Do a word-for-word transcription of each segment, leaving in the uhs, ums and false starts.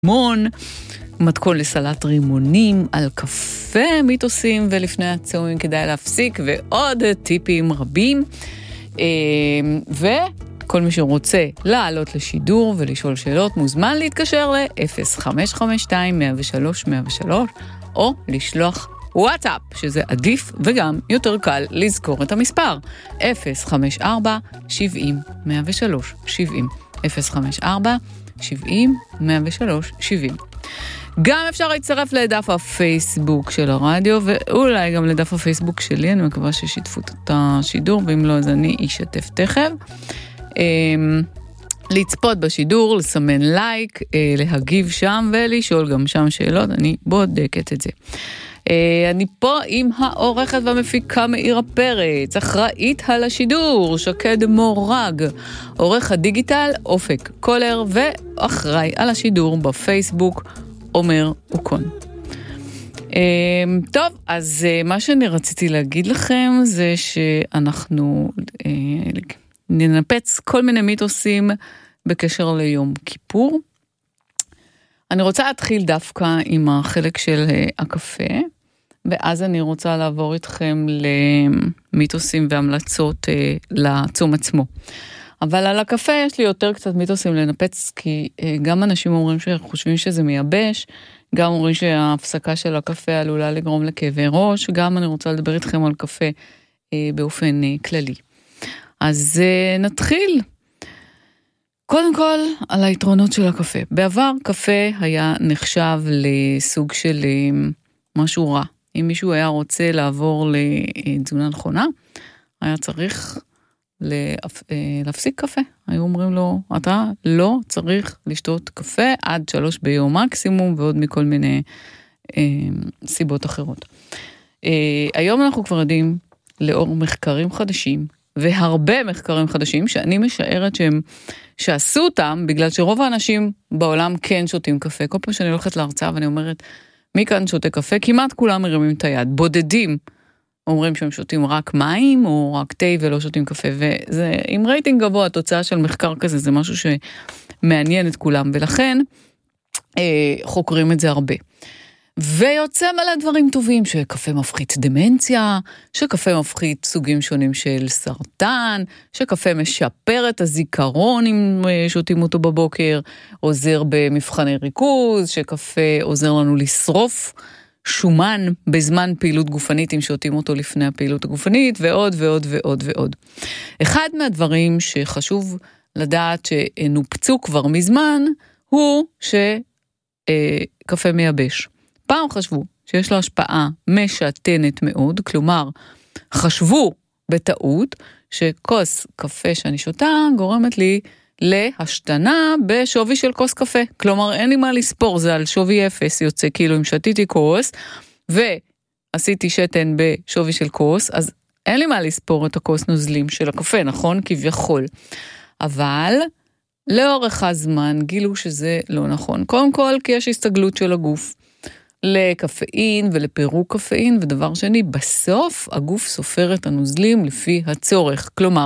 מון, מתכון לסלט רימונים, על קפה, מיתוסים ולפני הצומים כדאי להפסיק, ועוד טיפים רבים. וכל מי שרוצה לעלות לשידור ולשאול שאלות מוזמן להתקשר ל-אפס חמש חמש שתיים מאה ושלוש מאה ושלוש או לשלוח וואטסאפ, שזה עדיף וגם יותר קל לזכור את המספר אפס חמש ארבע שבעים מאה ושלוש שבעים אפס חמש ארבע שבעים מאה ושלוש שבעים. גם אפשר להצטרף לדף הפייסבוק של הרדיו, ואולי גם לדף הפייסבוק שלי, אני מקווה ששיתפו את השידור, ואם לא אז אני אשתף תכף. לצפות בשידור, לסמן לייק, להגיב שם ולשאול גם שם שאלות, אני בודקת את זה. אני פה עם העורכת והמפיקה מאירה פרץ, אחראית על השידור, שקד מורג, עורך הדיגיטל, אופק קולר, ואחראי על השידור בפייסבוק, עומר אוקון. טוב, אז מה שאני רציתי להגיד לכם זה שאנחנו ננפץ כל מיני מיתוסים בקשר ליום כיפור. אני רוצה להתחיל דווקא עם החלק של הקפה, ואז אני רוצה לעבור איתכם למיתוסים והמלצות לצום עצמו. אבל על הקפה יש לי יותר קצת מיתוסים לנפץ, כי גם אנשים אומרים שחושבים שזה מייבש, גם אומרים שההפסקה של הקפה עלולה לגרום לכאבי ראש, גם אני רוצה לדבר איתכם על קפה באופן כללי. אז נתחיל. קודם כל, על היתרונות של הקפה. בעבר, קפה היה נחשב לסוג של משהו רע. אם מישהו היה רוצה לעבור לתזונה נכונה, היה צריך להפסיק קפה. היו אומרים לו, אתה לא צריך לשתות קפה עד שלוש ביום מקסימום, ועוד מכל מיני אה, סיבות אחרות. אה, היום אנחנו כבר יודעים, לאור מחקרים חדשים, והרבה מחקרים חדשים, שאני משערת שהם, שעשו אותם, בגלל שרוב האנשים בעולם כן שותים קפה. כל פעם שאני הולכת להרצאה ואני אומרת, מי כאן שותה קפה? כמעט כולם מרימים את היד. בודדים אומרים שהם שותים רק מים, או רק תה ולא שותים קפה. וזה, עם רייטינג גבוה, התוצאה של מחקר כזה, זה משהו שמעניין את כולם. ולכן, אה, חוקרים את זה הרבה. ויוצא מלא דברים טובים, שקפה מפחית דמנציה, שקפה מפחית סוגים שונים של סרטן, שקפה משפר את הזיכרון אם שותים אותו בבוקר, עוזר במבחני ריכוז, שקפה עוזר לנו לשרוף שומן בזמן פעילות גופנית אם שותים אותו לפני הפעילות הגופנית, ועוד ועוד ועוד ועוד. אחד מהדברים שחשוב לדעת שנופצו כבר מזמן, הוא שקפה מייבש. פעם חשבו שיש לו השפעה משתנת מאוד, כלומר, חשבו בטעות שכוס קפה שאני שותה גורמת לי להשתנה בשווי של כוס קפה. כלומר, אין לי מה לספור, זה על שווי אפס יוצא, כאילו אם שתיתי כוס ועשיתי שתן בשווי של כוס, אז אין לי מה לספור את הכוס נוזלים של הקפה, נכון? כביכול. אבל לאורך הזמן גילו שזה לא נכון. קודם כל, כי יש הסתגלות של הגוף לקפאין ולפירוק קפאין, ודבר שני, בסוף הגוף סופר את הנוזלים לפי הצורך. כלומר,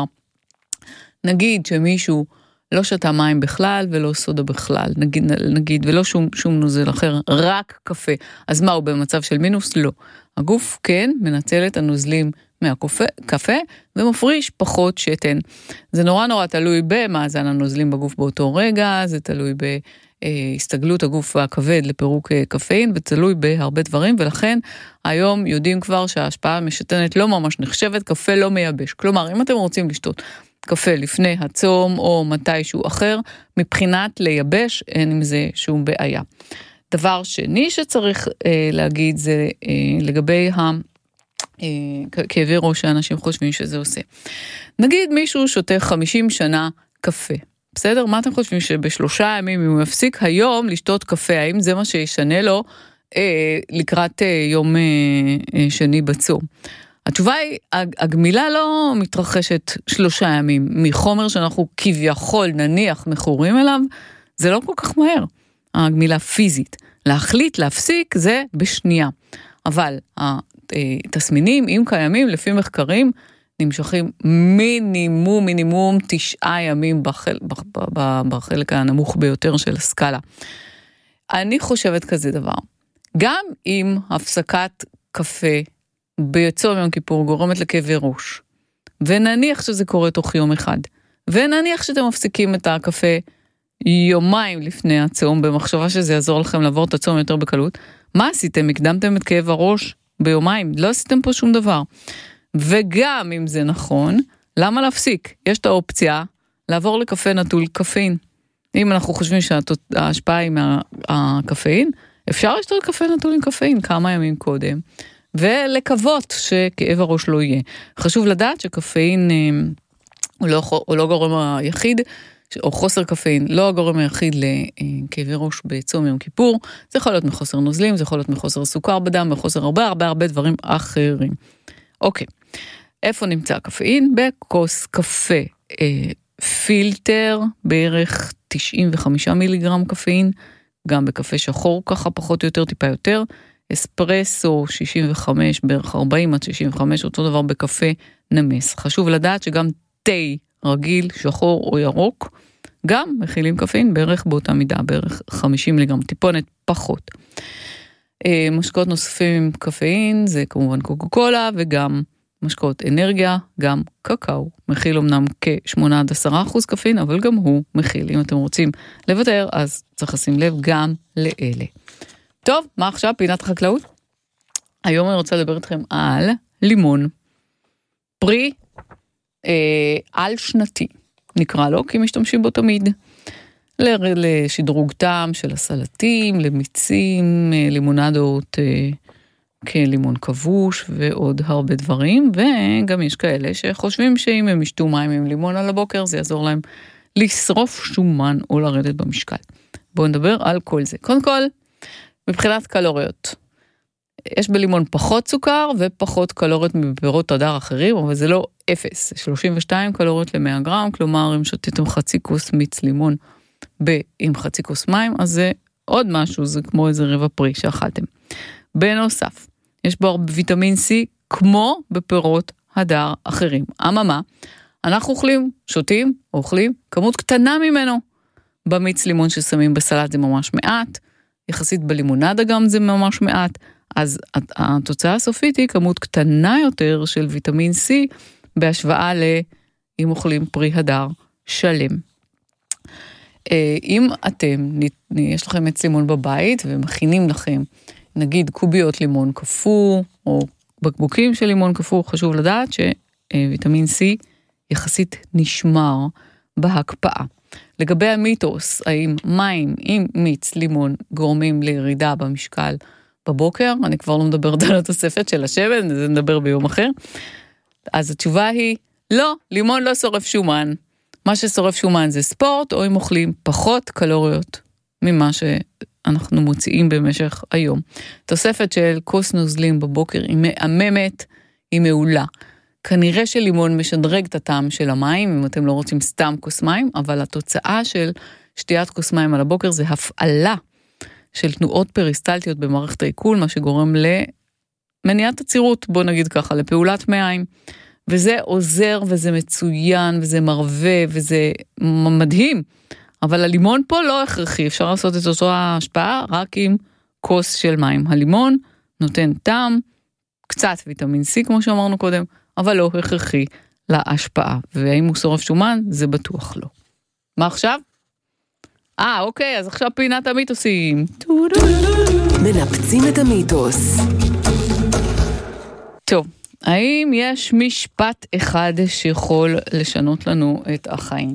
נגיד שמישהו לא שתה מים בכלל ולא סודה בכלל, נגיד, נגיד ולא שום, שום נוזל אחר, רק קפה. אז מה, הוא במצב של מינוס? לא. הגוף כן מנצל את הנוזלים מהקפה קפה, ומפריש פחות שתן. זה נורא נורא תלוי במאזן הנוזלים בגוף באותו רגע, זה תלוי ב... הסתגלות הגוף הכבד לפירוק קפאין, ותלוי בהרבה דברים, ולכן היום יודעים כבר שההשפעה המשתנת לא ממש נחשבת, קפה לא מייבש. כלומר, אם אתם רוצים לשתות קפה לפני הצום או מתישהו אחר, מבחינת לייבש אין עם זה שום בעיה. דבר שני שצריך אה, להגיד זה אה, לגבי ה... אה, כאבי ראש שאנשים חושבים שזה עושה. נגיד מישהו שותה חמישים שנה קפה. בסדר? מה אתם חושבים שבשלושה ימים אם הוא יפסיק היום לשתות קפה, האם זה מה שישנה לו אה, לקראת אה, יום אה, אה, שני בצום? התשובה היא, הגמילה לא מתרחשת שלושה ימים, מחומר שאנחנו כביכול נניח מכורים אליו, זה לא כל כך מהר, הגמילה פיזית. להחליט, להפסיק, זה בשנייה. אבל התסמינים, אם קיימים, לפי מחקרים, נמשכים מינימום, מינימום תשעה ימים בחל, בחלק הנמוך ביותר של הסקאלה. אני חושבת כזה דבר. גם אם הפסקת קפה ביצום יום כיפור גורמת לכאבי ראש, ונניח שזה קורה תוך יום אחד, ונניח שאתם מפסיקים את הקפה יומיים לפני הצום, במחשבה שזה יעזור לכם לעבור את הצום יותר בקלות, מה עשיתם? הקדמתם את כאב הראש ביומיים? לא עשיתם פה שום דבר. וגם אם זה נכון, למה להפסיק? יש את האופציה לעבור לקפה נטול קפאין. אם אנחנו חושבים שההשפעה היא מהקפאין, אפשר לשתות קפה נטול עם קפאין כמה ימים קודם, ולקוות שכאב הראש לא יהיה. חשוב לדעת שקפאין הוא לא, הוא לא גורם היחיד, או חוסר קפאין, לא הגורם היחיד לכאבי ראש בצום יום כיפור, זה יכול להיות מחוסר נוזלים, זה יכול להיות מחוסר סוכר בדם, מחוסר הרבה הרבה הרבה דברים אחרים. אוקיי, איפה נמצא הקפאין? בכוס קפה אה, פילטר, בערך תשעים וחמישה מיליגרם קפאין, גם בקפה שחור ככה פחות או יותר, טיפה יותר, אספרסו שישים וחמש, בערך ארבעים עד שישים וחמש, אותו דבר בקפה נמס. חשוב לדעת שגם תה רגיל, שחור או ירוק, גם מכילים קפאין בערך באותה מידה, בערך חמישים מיליגרם, טיפונת פחות. משקאות נוספים עם קפאין, זה כמובן קוקה קולה, וגם משקאות אנרגיה, גם קקאו. מכיל אמנם כ-שמונה עד עשרה אחוז קפאין, אבל גם הוא מכיל. אם אתם רוצים לוותר, אז צריך לשים לב גם לאלה. טוב, מה עכשיו? פינת החקלאות? היום אני רוצה לדבר איתכם על לימון. פרי אה, על שנתי, נקרא לו, כי משתמשים בו תמיד. לשדרוג טעם של הסלטים, למיצים, לימונדות אה, כלימון כבוש ועוד הרבה דברים, וגם יש כאלה שחושבים שאם הם ישתו מים עם לימון על הבוקר, זה יעזור להם לשרוף שומן או לרדת במשקל. בואו נדבר על כל זה. קודם כל, מבחינת קלוריות, יש בלימון פחות סוכר ופחות קלוריות מפירות הדר אחרים, אבל זה לא אפס, שלושים ושתיים קלוריות ל-מאה גרם, כלומר אם שתיתם חצי כוס מיץ לימון ב- עם חצי כוס מים, אז זה עוד משהו, זה כמו איזה רבע פרי שאכלתם. בנוסף, יש בו הרבה ויטמין C, כמו בפירות הדר אחרים. אממה, אנחנו אוכלים, שותים, אוכלים, כמות קטנה ממנו. במיץ לימון ששמים בסלט זה ממש מעט, יחסית בלימונדה גם זה ממש מעט, אז התוצאה הסופית היא כמות קטנה יותר של ויטמין C, בהשוואה לאם אוכלים פרי הדר שלם. אם אתם, יש לכם מיץ לימון בבית, ומכינים לכם, נגיד קוביות לימון קפוא, או בקבוקים של לימון קפוא, חשוב לדעת שוויטמין C יחסית נשמר בהקפאה. לגבי המיתוס, האם מים עם מיץ לימון גורמים לירידה במשקל בבוקר, אני כבר לא מדברת על התוספת של השמן, זה נדבר ביום אחר, אז התשובה היא, לא, לימון לא שורף שומן, מה ששורף שומן זה ספורט, או אם אוכלים פחות קלוריות ממה שאנחנו מוציאים במשך היום. תוספת של כוס נוזלים בבוקר היא מאממת, היא מעולה. כנראה שלימון משדרג את הטעם של המים, אם אתם לא רוצים סתם כוס מים, אבל התוצאה של שתיית כוס מים על הבוקר זה הפעלה של תנועות פריסטלטיות במערכת העיכול, מה שגורם למניעת עצירות, בוא נגיד ככה, לפעולת מעיים. וזה עוזר וזה מצוין וזה מרווה וזה מדהים, אבל הלימון פה לא הכרחי, אפשר לעשות את אותו ההשפעה רק עם כוס של מים. הלימון נותן טעם, קצת ויטמין C כמו שאמרנו קודם, אבל לא הכרחי להשפעה, והאם הוא שורף שומן זה בטוח לא. מה עכשיו? אה אוקיי, אז עכשיו פינת המיתוסים. מנפצים את המיתוס. טוב, האם יש משפט אחד שיכול לשנות לנו את החיים?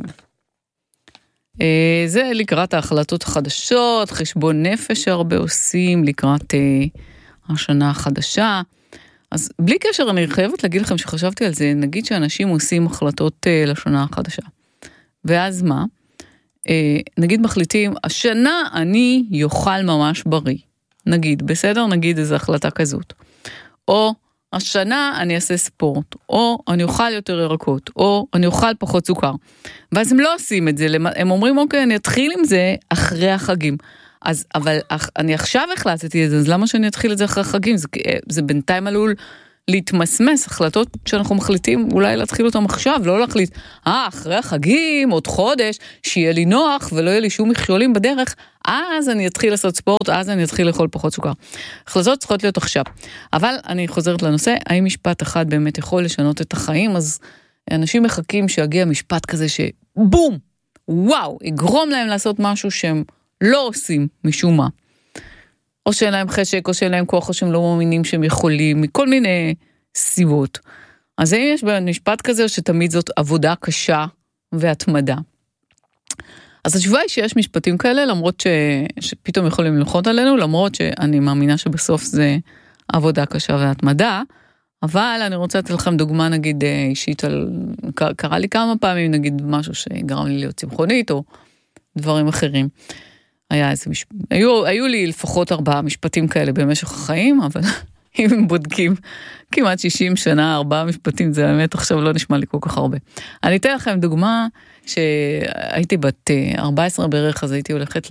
זה לקראת ההחלטות החדשות, חשבון נפש שהרבה עושים, לקראת השנה החדשה. אז בלי קשר אני חייבת להגיד לכם שחשבתי על זה, נגיד שאנשים עושים החלטות לשנה החדשה. ואז מה? נגיד מחליטים, השנה אני יאכל ממש בריא. נגיד, בסדר? נגיד איזו החלטה כזאת. או השנה אני אעשה ספורט, או אני אוכל יותר ירקות, או אני אוכל פחות סוכר. ואז הם לא עושים את זה, הם אומרים, אוקיי, אני אתחיל עם זה אחרי החגים. אז, אבל אני עכשיו החלטתי את זה, אז למה שאני אתחיל את זה אחרי החגים? זה, זה בינתיים עלול להתמסמס, החלטות שאנחנו מחליטים אולי להתחיל אותם עכשיו, לא להחליט, אה, אחרי החגים, עוד חודש, שיהיה לי נוח ולא יהיה לי שום מכשולים בדרך, אז אני אתחיל לעשות ספורט, אז אני אתחיל לאכול פחות סוכר. החלטות צריכות להיות עכשיו. אבל אני חוזרת לנושא, האם משפט אחד באמת יכול לשנות את החיים? אז אנשים מחכים שיגיע משפט כזה שבום, וואו, יגרום להם לעשות משהו שהם לא עושים משום מה. או שאין להם חשק, או שאין להם כוח, או שהם לא מאמינים שהם יכולים, מכל מיני סיבות. אז האם יש משפט כזה, או שתמיד זאת עבודה קשה והתמדה? אז התשובה היא שיש משפטים כאלה, למרות ש... שפתאום יכולים ללחוץ עלינו, למרות שאני מאמינה שבסוף זה עבודה קשה והתמדה, אבל אני רוצה לתת לכם דוגמה, נגיד, אישית על... קרה לי כמה פעמים, נגיד, משהו שגרם לי להיות צמחונית, או דברים אחרים. היה איזה משפט... היו, היו לי לפחות ארבעה משפטים כאלה במשך החיים, אבל אם בודקים כמעט שישים שנה, ארבעה משפטים, זה באמת עכשיו לא נשמע לי כל כך הרבה. אני אתן לכם דוגמה, שהייתי בת ארבע עשרה בערך, אז הייתי הולכת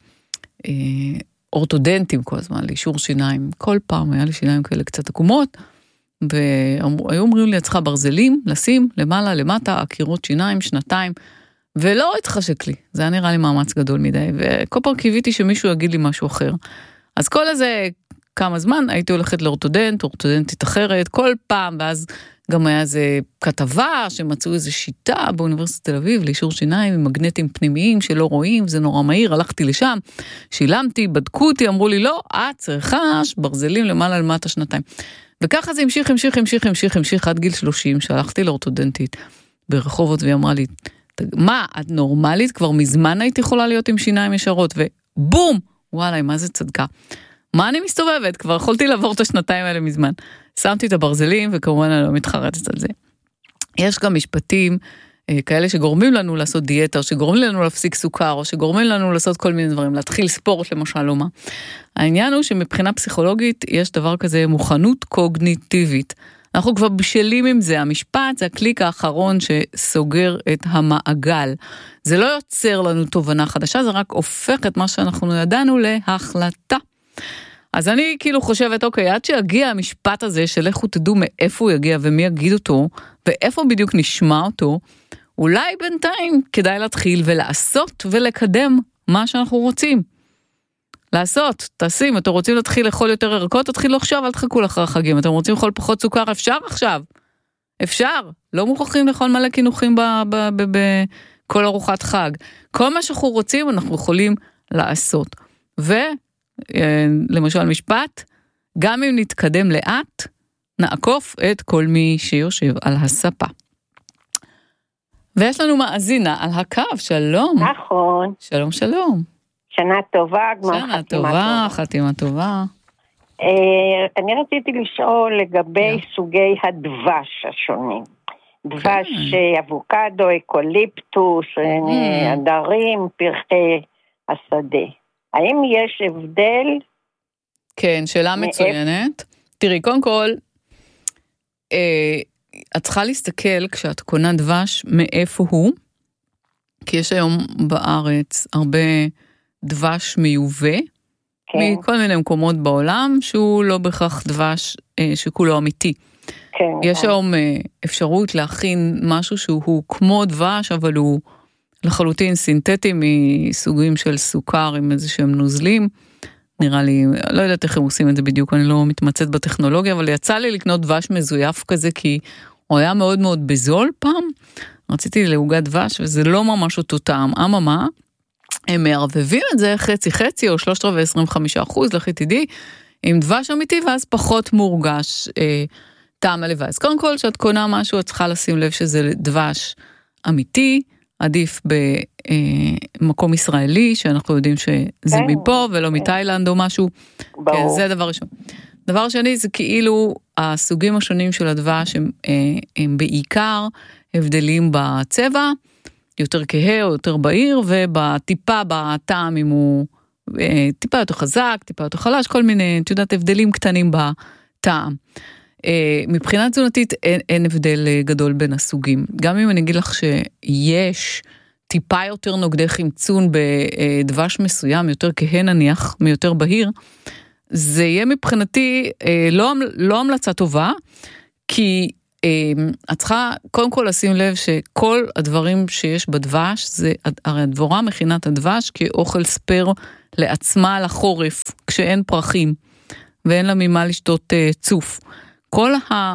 לאורתודנטים כל הזמן, לאישור שיניים. כל פעם היה לי שיניים כאלה קצת עקומות, והיו אומרים לי, את צריכה ברזלים, לשים למעלה, למטה, עקירות שיניים, שנתיים, ולא התחשק לי. זה היה נראה לי מאמץ גדול מדי, וכל פעם קיוויתי שמישהו יגיד לי משהו אחר. אז כל איזה כמה זמן הייתי הולכת לאורתודנט, אורתודנטית אחרת, כל פעם, ואז גם היה איזה כתבה שמצאו איזו שיטה באוניברסיטת תל אביב, לאישור שיניים עם מגנטים פנימיים שלא רואים, זה נורא מהיר, הלכתי לשם, שילמתי, בדקו אותי, אמרו לי, לא, את צריכה ברזלים למעלה למטה שנתיים. וככה זה המשיך, המשיך, המשיך, המשיך, המשיך עד גיל שלושים, שהלכתי לאורתודנטית ברחובות, והיא אמרה לי, מה, את נורמלית? כבר מזמן היית יכולה להיות עם שיניים ישרות, ובום! וואלה, מה זה צדקה? מה אני מסתובבת? כבר יכולתי לעבור את השנתיים האלה מזמן. שמתי את הברזלים, וכמובן אני לא מתחרטת על זה. יש גם משפטים כאלה שגורמים לנו לעשות דיאטה, או שגורמים לנו להפסיק סוכר, או שגורמים לנו לעשות כל מיני דברים, להתחיל ספורט למשל או מה. העניין הוא שמבחינה פסיכולוגית יש דבר כזה מוכנות קוגניטיבית. אנחנו כבר בשלים עם זה, המשפט זה הקליק האחרון שסוגר את המעגל. זה לא יוצר לנו תובנה חדשה, זה רק הופך את מה שאנחנו ידענו להחלטה. אז אני כאילו חושבת, אוקיי, עד שיגיע המשפט הזה, שלכו תדעו מאיפה הוא יגיע ומי יגיד אותו, ואיפה בדיוק נשמע אותו, אולי בינתיים כדאי להתחיל ולעשות ולקדם מה שאנחנו רוצים. לעשות, תעשים, אתם רוצים להתחיל לאכול יותר ירקות, תתחילו עכשיו, אל תחכו לאחר החגים, אתם רוצים לאכול פחות סוכר, אפשר עכשיו, אפשר, לא מוכרחים לאכול מלא כינוחים בכל ארוחת חג, כל מה שאנחנו רוצים אנחנו יכולים לעשות, ולמשל משפט, גם אם נתקדם לאט, נעקוף את כל מי שיושב על הספה. ויש לנו מאזינה על הקו, שלום. נכון. שלום, שלום. שנה טובה, גמר שנה טובה, חתימה טובה. אני רציתי לשאול לגבי סוגי הדבש השונים. דבש אבוקדו, אקוליפטוס, עדרים, פרחי השדה. האם יש הבדל? כן, שאלה מצוינת. תראי, קודם כל, את צריכה להסתכל כשאת קונה דבש מאיפה הוא, כי יש היום בארץ הרבה דבש מיובא, כן. מכל מיני מקומות בעולם, שהוא לא בכך דבש אה, שכולו אמיתי. כן, יש כן. היום אה, אפשרות להכין משהו שהוא כמו דבש, אבל הוא לחלוטין סינתטי מסוגים של סוכר עם איזה שהם נוזלים. נראה לי, לא יודעת איך הם עושים את זה בדיוק, אני לא מתמצאת בטכנולוגיה, אבל יצא לי לקנות דבש מזויף כזה, כי הוא היה מאוד מאוד בזול פעם. רציתי לעוגת דבש, וזה לא ממש אותו טעם. אממה, הם מערבבים את זה חצי חצי, או שלושת רבעי עשרים וחמישה אחוז, לכי תדעי, עם דבש אמיתי, ואז פחות מורגש אה, טעם הלוואי. אז קודם כל, שאת קונה משהו, את צריכה לשים לב שזה דבש אמיתי, עדיף במקום ישראלי, שאנחנו יודעים שזה מפה, ולא מתאילנד או משהו. כן, זה דבר ראשון. דבר שני, זה כאילו, הסוגים השונים של הדבש, הם, הם בעיקר הבדלים בצבע, יותר כהה או יותר בהיר, ובטיפה, בטעם, אם הוא טיפה יותר חזק, טיפה יותר חלש, כל מיני, את יודעת, הבדלים קטנים בטעם. מבחינה תזונתית אין, אין הבדל גדול בין הסוגים. גם אם אני אגיד לך שיש טיפה יותר נוגדי חמצון בדבש מסוים, יותר כהה נניח, מיותר בהיר, זה יהיה מבחינתי לא, לא המלצה טובה, כי את צריכה קודם כל לשים לב שכל הדברים שיש בדבש, זה, הרי הדבורה מכינה את הדבש כאוכל ספר לעצמה לחורף, כשאין פרחים, ואין לה ממה לשתות צוף. כל, ה,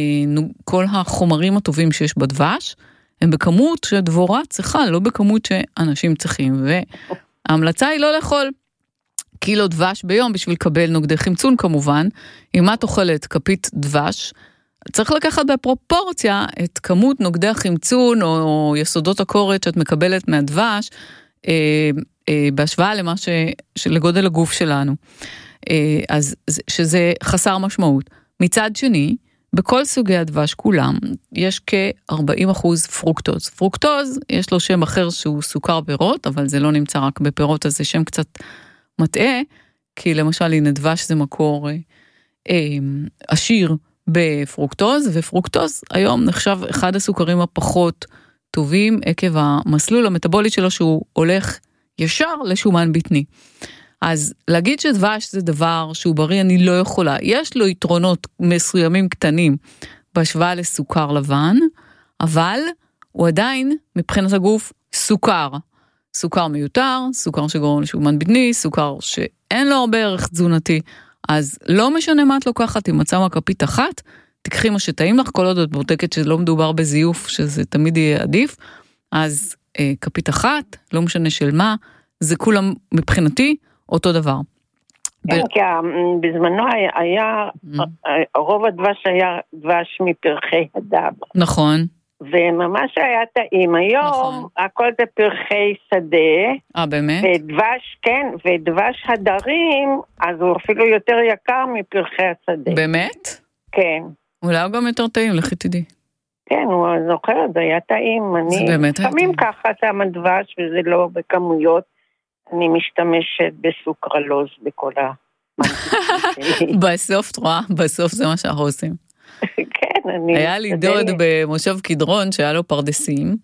כל החומרים הטובים שיש בדבש, הם בכמות שדבורה צריכה, לא בכמות שאנשים צריכים, וההמלצה היא לא לאכול קילו דבש ביום בשביל לקבל נוגדי חמצון כמובן. אם את אוכלת כפית דבש, צריך לקחת בפרופורציה את כמות נוגדי החמצון או יסודות הקורת שאת מקבלת מהדבש, אה, אה, בהשוואה למה ש, לגודל הגוף שלנו. אה, אז שזה חסר משמעות. מצד שני, בכל סוגי הדבש כולם, יש כ-ארבעים אחוז פרוקטוז. פרוקטוז, יש לו שם אחר שהוא סוכר פירות, אבל זה לא נמצא רק בפירות, אז זה שם קצת מטעה, כי למשל, הנה דבש זה מקור אה, עשיר בפרוקטוז, ופרוקטוז היום נחשב אחד הסוכרים הפחות טובים, עקב המסלול המטאבולי שלו, שהוא הולך ישר לשומן בטני. אז להגיד שדבש זה דבר שהוא בריא, אני לא יכולה. יש לו יתרונות מסוימים קטנים בהשוואה לסוכר לבן, אבל הוא עדיין מבחינת הגוף סוכר. סוכר מיותר, סוכר שגורם לשומן בטני, סוכר שאין לו הרבה ערך תזונתי. אז לא משנה מה את לוקחת, אם מצא כפית אחת, תקחי מה שטעים לך, כל עוד את בודקת שלא מדובר בזיוף, שזה תמיד יהיה עדיף, אז אה, כפית אחת, לא משנה של מה, זה כולם מבחינתי, אותו דבר. כן, כי בזמנו היה, רוב הדבש היה דבש מפרחי הדר. נכון. וממש היה טעים. היום הכל זה פרחי שדה. אה, באמת? ודבש, כן, ודבש הדרים, אז הוא אפילו יותר יקר מפרחי השדה. באמת? כן. אולי הוא גם יותר טעים, לכי תדעי. כן, הוא זוכר, זה היה טעים. זה באמת היה טעים. לפעמים ככה שם הדבש, וזה לא בכמויות. אני משתמשת בסוכרלוז בכל ה... בסוף, תרואה, בסוף זה מה שאנחנו עושים. כן, אני... היה לי דוד במושב קדרון שהיה לו פרדסים,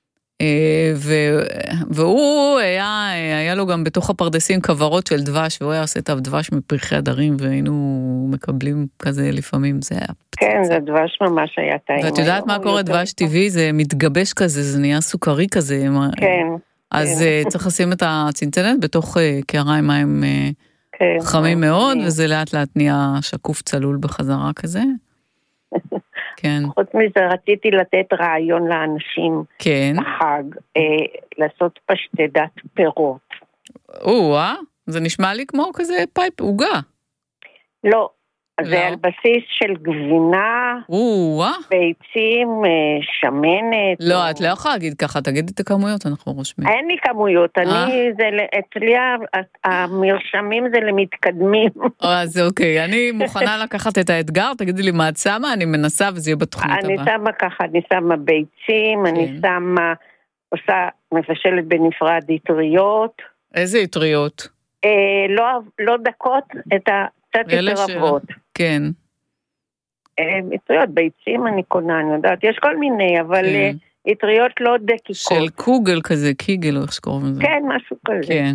והוא היה, היה לו גם בתוך הפרדסים כברות של דבש, והוא היה עושה את הדבש מפרחי הדרים, והיינו מקבלים כזה לפעמים, זה היה פצצה. כן, זה דבש ממש היה טעים. ואת יודעת מה קורה דבש טבעי? זה מתגבש כזה, זה נהיה סוכרי כזה. כן. אז צריך לשים את הצנצנת בתוך קערה עם מים חמים מאוד, וזה לאט לאט נהיה שקוף צלול בחזרה כזה. כן. חוץ מזה רציתי לתת רעיון לאנשים בחג, לעשות פשטדת פירות. או-אה, זה נשמע לי כמו כזה פייפ, עוגה. לא. זה על בסיס של גבינה, ביצים, שמנת. לא, את לא יכולה להגיד ככה, תגידי את הכמויות, אנחנו רושמים. אין לי כמויות, אצלי המרשמים זה למתקדמים. אז אוקיי, אני מוכנה לקחת את האתגר, תגידי לי מה את שמה, אני מנסה וזה יהיה בתוכנית הבאה. אני שמה ככה, אני שמה ביצים, אני שמה, עושה, מבשלת בנפרד יטריות. איזה יטריות? לא דקות, את ה... קצת יותר רבות. כן. יטריות, ביצים אני קונה, אני יודעת, יש כל מיני, אבל יטריות לא דקיקות. של קוגל כזה, קיגל, או איך שקוראים לזה. כן, משהו כזה. כן.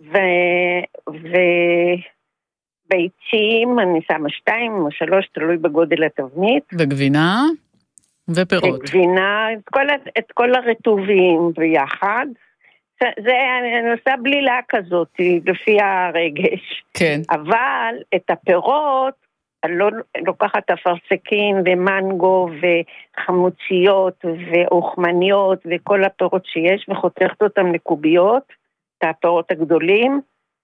וביצים, אני שמה שתיים או שלוש, תלוי בגודל התבנית. וגבינה, ופירות. וגבינה, את כל הרטובים ביחד. זה, אני עושה בלילה כזאת, לפי הרגש. כן. אבל את הפירות, אני לא לוקחת אפרסקים ומנגו וחמוציות ואוכמניות וכל הפירות שיש, וחותכת אותם לקוביות, את הפירות הגדולים,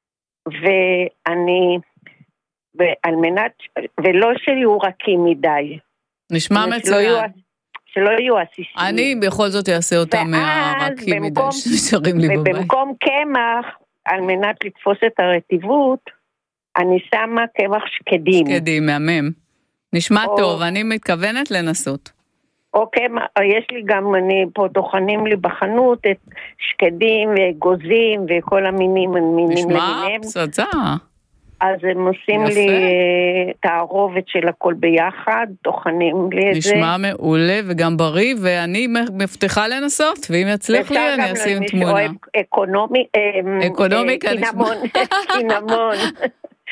ואני, ועל מנת, ולא שיהיו רכים מדי. נשמע מצוין. שלא יהיו עסיסים. אני בכל זאת אעשה אותם מהרקים מדי שנשארים לי בבית. ובמקום קמח, על מנת לתפוס את הרטיבות, אני שמה קמח שקדים. שקדים, מהמם. נשמע או, טוב, אני מתכוונת לנסות. או קמח, יש לי גם, אני פה טוחנים לי בחנות את שקדים וגוזים וכל המינים למיניהם. נשמע פצצה. אז הם עושים יפה. לי תערובת של הכל ביחד, תוכנים לי את זה. נשמע מעולה וגם בריא, ואני מבטיחה לנסות, ואם יצליח לי אני אשים תמונה. אקונומי, אקונומי, קינמון, קינמון.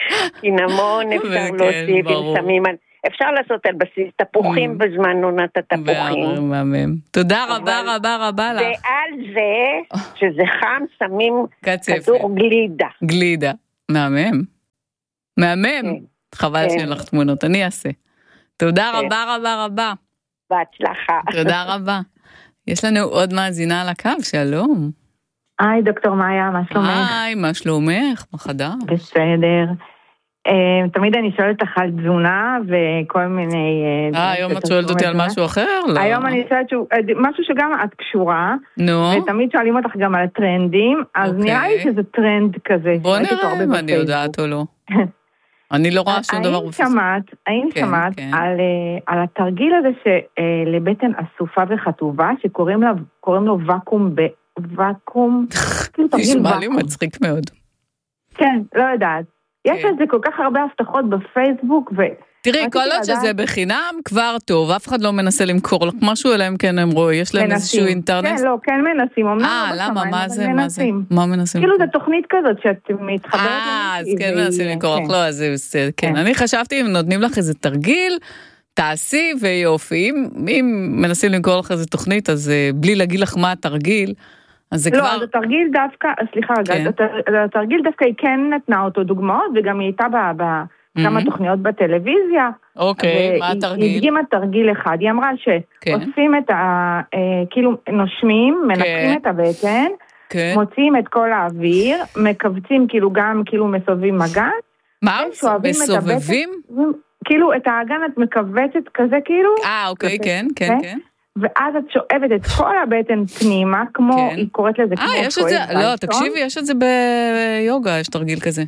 קינמון אפשר להוסיף, אם שמים על... אפשר לעשות על בסיס תפוחים בזמן עונת התפוחים. תודה רבה רבה רבה לך. ועל זה, שזה חם, שמים כדור גלידה. גלידה, מהמם. מהמם. חבל שאין לך תמונות, אני אעשה. תודה רבה רבה רבה. בהצלחה. תודה רבה. יש לנו עוד מאזינה על הקו, שלום. היי, דוקטור מאיה, מה שלומך? היי, מה שלומך? מה חדר? בסדר. תמיד אני שואלת לך על תזונה וכל מיני... אה, היום את שואלת אותי על משהו אחר? לא. היום אני שואלת משהו שגם את קשורה. נו. ותמיד שואלים אותך גם על הטרנדים, אז נראה לי שזה טרנד כזה. בוא נראה אם אני יודעת או לא. אני לא רואה שום דבר בפייסבוק. האם שמעת על התרגיל הזה שלבטן אסופה וחטובה, שקוראים לו ואקום בוואקום? נשמע לי מצחיק מאוד. כן, לא יודעת. יש על זה כל כך הרבה הבטחות בפייסבוק, ו... תראי, כל עוד שזה בחינם, כבר טוב, אף אחד לא מנסה למכור לך משהו, אלא אם כן הם רואים, יש להם איזשהו אינטרנט. כן, לא, כן מנסים, אה, למה, מה זה, מה זה? מה מנסים? כאילו, זו תוכנית כזאת שאת מתחברת... אה, אז כן מנסים למכור לך, לא, אז זה בסדר, כן. אני חשבתי, אם נותנים לך איזה תרגיל, תעשי ויופי, אם מנסים למכור לך איזה תוכנית, אז בלי להגיד לך מה התרגיל, אז זה כבר... לא, אז התרגיל דווקא, סליחה רגע, התרגיל דווקא היא כן נתנה אותו דוגמאות, וגם היא הייתה בכמה תוכניות בטלוויזיה. אוקיי, מה התרגיל? היא הדגימה תרגיל אחד, היא אמרה שעושים את ה... כאילו נושמים, מנקים את הבטן, מוציאים את כל האוויר, מקבצים כאילו גם כאילו מסובבים מגן. מה? מסובבים? כאילו את האגן את מקבצת כזה כאילו. אה, אוקיי, כן, כן, כן. ואז את שואבת את כל הבטן פנימה, כמו, היא קוראת לזה כמו... אה, יש את זה, לא, תקשיבי, יש את זה ביוגה, יש תרגיל כזה.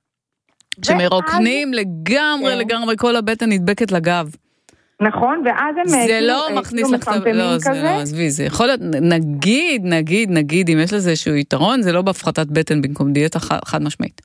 שמרוקנים לגמרי, לגמרי, כל הבטן נדבקת לגב. נכון, ואז הם... זה לא מכניס לך... לא, זה לא, עזבי, זה יכול להיות, נגיד, נגיד, נגיד, אם יש לזה איזשהו יתרון, זה לא בהפחתת בטן במקום דיאטה חד משמעית.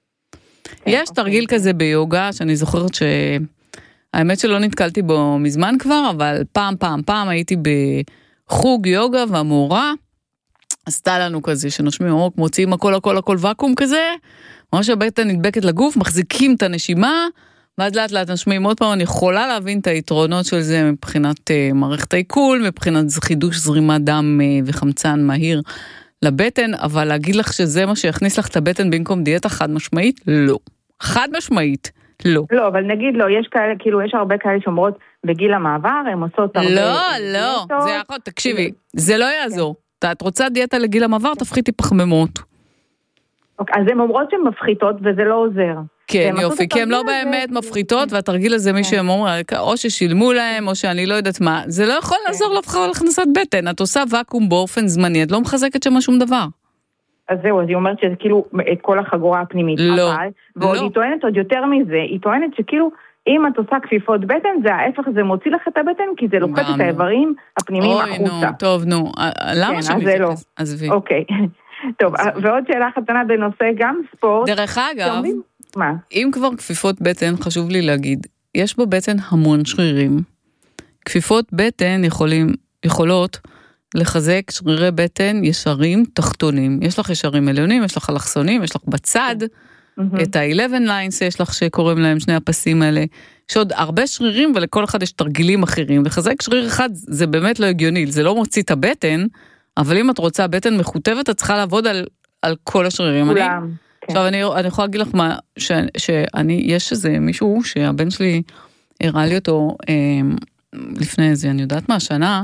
יש תרגיל כזה ביוגה, שאני זוכרת ש... האמת שלא נתקלתי בו מזמן כבר, אבל פעם, פעם, פעם הייתי בחוג יוגה, והמורה עשתה לנו כזה, שנושמים עמוק, מוציאים הכל, הכל, הכל ואקום כזה, ממש הבטן נדבקת לגוף, מחזיקים את הנשימה, ואז לאט לאט נשמים עוד פעם, אני יכולה להבין את היתרונות של זה, מבחינת uh, מערכת העיכול, מבחינת חידוש זרימת דם uh, וחמצן מהיר לבטן, אבל להגיד לך שזה מה שיכניס לך את הבטן במקום דיאטה חד משמעית? לא. חד משמעית. לא. לא, אבל נגיד לא, יש כאלה, כאילו, יש הרבה כאלה שאומרות בגיל המעבר, הם עושות הרבה... לא, לא, זה יכול, תקשיבי, זה לא יעזור. את רוצה דיאטה לגיל המעבר, תפחיתי פחמימות. אז הן אומרות שהן מפחיתות, וזה לא עוזר. כן, יופי, כי הן לא באמת מפחיתות, והתרגיל הזה מי שהם אומרים, או ששילמו להם, או שאני לא יודעת מה, זה לא יכול לעזור לך על הכנסת בטן, את עושה ואקום באופן זמני, את לא מחזקת שמה שום דבר. אז זהו, אז היא אומרת שזה כאילו את כל החגורה הפנימית. לא. אבל, ועוד לא. היא טוענת עוד יותר מזה, היא טוענת שכאילו, אם את עושה כפיפות בטן, זה ההפך, זה מוציא לך את הבטן, כי זה לוחץ את האיברים הפנימיים החוצה. אוי, נו, טוב, נו, למה שאני תתייחס? עזבי. אוקיי. טוב, ועוד שאלה חתונה בנושא גם ספורט. דרך אגב, מה? אם כבר כפיפות בטן, חשוב לי להגיד, יש בבטן המון שרירים. כפיפות בטן יכולים, יכולות לחזק שרירי בטן ישרים תחתונים. יש לך ישרים עליונים, יש לך אלכסונים, יש לך בצד, את ה-אחת עשרה ליינס יש לך שקוראים להם שני הפסים האלה. יש עוד הרבה שרירים ולכל אחד יש תרגילים אחרים. לחזק שריר אחד זה באמת לא הגיוני, זה לא מוציא את הבטן, אבל אם את רוצה בטן מחוטבת, את צריכה לעבוד על, על כל השרירים. כולם. אני, כן. עכשיו אני, אני יכולה להגיד לך מה, ש, שאני, יש איזה מישהו שהבן שלי הראה לי אותו אה, לפני איזה, אני יודעת מה, שנה,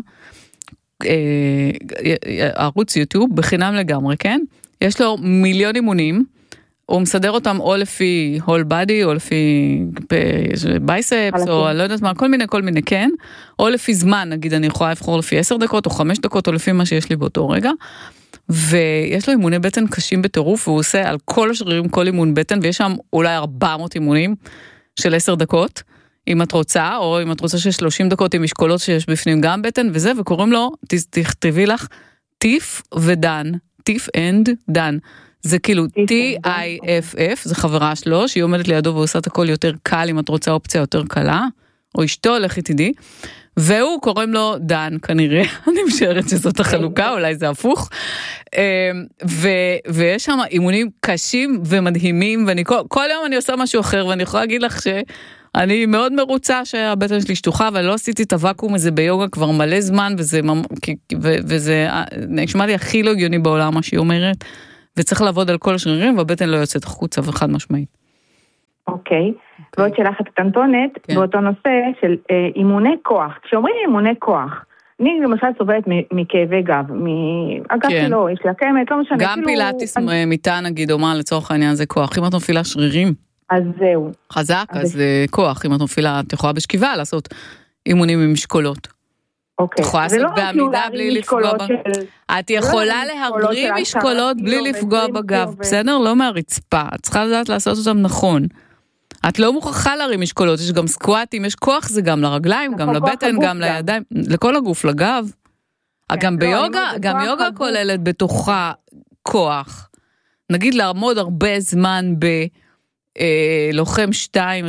ערוץ יוטיוב בחינם לגמרי, כן? יש לו מיליון אימונים, הוא מסדר אותם או לפי whole body, או לפי בייספס, או אני לא יודעת מה, כל מיני, כל מיני, כן? או לפי זמן, נגיד אני יכולה לבחור לפי עשר דקות, או חמש דקות, או לפי מה שיש לי באותו רגע, ויש לו אימוני בטן קשים בטירוף, והוא עושה על כל השרירים, כל אימון בטן, ויש שם אולי ארבע מאות אימונים של עשר דקות, אם את רוצה, או אם את רוצה ש-שלושים דקות עם משקולות שיש בפנים גם בטן וזה, וקוראים לו, תכתבי לך, טיף ודן, טיף אנד דן. זה כאילו T-I-F-F, זה חברה שלו, שהיא עומדת לידו ועושה את הכל יותר קל, אם את רוצה אופציה יותר קלה, או אשתו, לכי תדעי, והוא קוראים לו דן כנראה, אני משערת שזאת החלוקה, אולי זה הפוך, ו- ויש שם אימונים קשים ומדהימים, ואני כל, כל יום אני עושה משהו אחר, ואני יכולה להגיד לך שאני מאוד מרוצה שהבטן שלי שטוחה, אבל לא עשיתי את הוואקום הזה ביוגה כבר מלא זמן, וזה, ו- וזה נשמע לי הכי לא הגיוני בעולם מה שהיא אומרת, וצריך לעבוד על כל השרירים, והבטן לא יוצאת החוצה וחד משמעית. אוקיי, ועוד שאלה אחת קטנטונת, באותו נושא של אימוני כוח. כשאומרים אימוני כוח, אני למשל סובלת מכאבי גב, מהגב שלו, יש לי הקמת, לא משנה. גם פילאטיס מיטה נגיד, או מה לצורך העניין זה כוח, אם את מפעילה שרירים. אז זהו. חזק, אז זה כוח, אם את מפעילה, את יכולה בשכיבה לעשות אימונים עם משקולות. אוקיי. את יכולה לעשות בעמידה בלי לפגוע ב... את יכולה להרים משקולות בלי לפגוע בגב, בסדר? לא מהרצפה, את צריכה לדעת לעשות אותם נכון. את לא מוכרחה להרים משקולות, יש גם סקואטים, יש כוח, זה גם לרגליים, גם לבטן, גם לידיים, לכל הגוף, לגב. גם ביוגה, גם יוגה כוללת בתוכה כוח. נגיד לעמוד הרבה זמן בלוחם שתיים,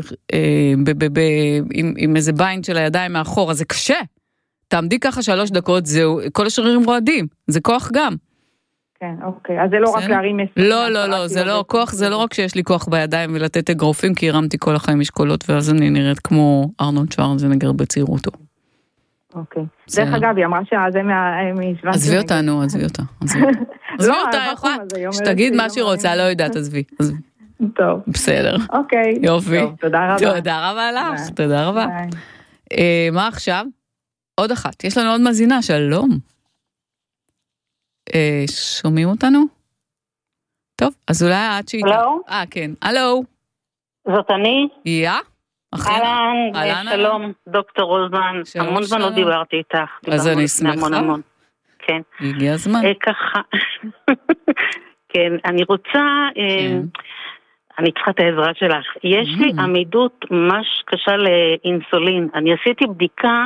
עם איזה ביינד של הידיים מאחור, אז זה קשה. תעמדי ככה שלוש דקות, זהו, כל השרירים רועדים, זה כוח גם. כן, אוקיי, אז זה לא רק להרים... לא, לא, לא, זה לא, כוח זה לא רק שיש לי כוח בידיים ולתת אגרופים, כי הרמתי כל החיים משקולות, ואז אני נראית כמו ארנולד שוורצנגר בצעירותו. אוקיי. דרך אגב, היא אמרה שזה מה... עזבי אותנו, עזבי אותה. עזבי אותה, שתגיד מה שהיא רוצה, לא יודעת, עזבי. טוב. בסדר. אוקיי. יופי. תודה רבה. תודה רבה לך, תודה רבה. מה עכשיו? עוד אחת, יש לנו עוד מזינה, שלום. אה, שומעים אותנו? טוב, אז אולי עד שהיא... הלו? אה, כן. הלו? זאת אני? יא? אהלן, שלום, דוקטור רוזמן. המון זמן לא דיברתי איתך. אז אני שמחה. כן. הגיע הזמן. ככה. כן, אני רוצה... אני צריכה את העזרה שלך. יש לי עמידות ממש קשה לאינסולין. אני עשיתי בדיקה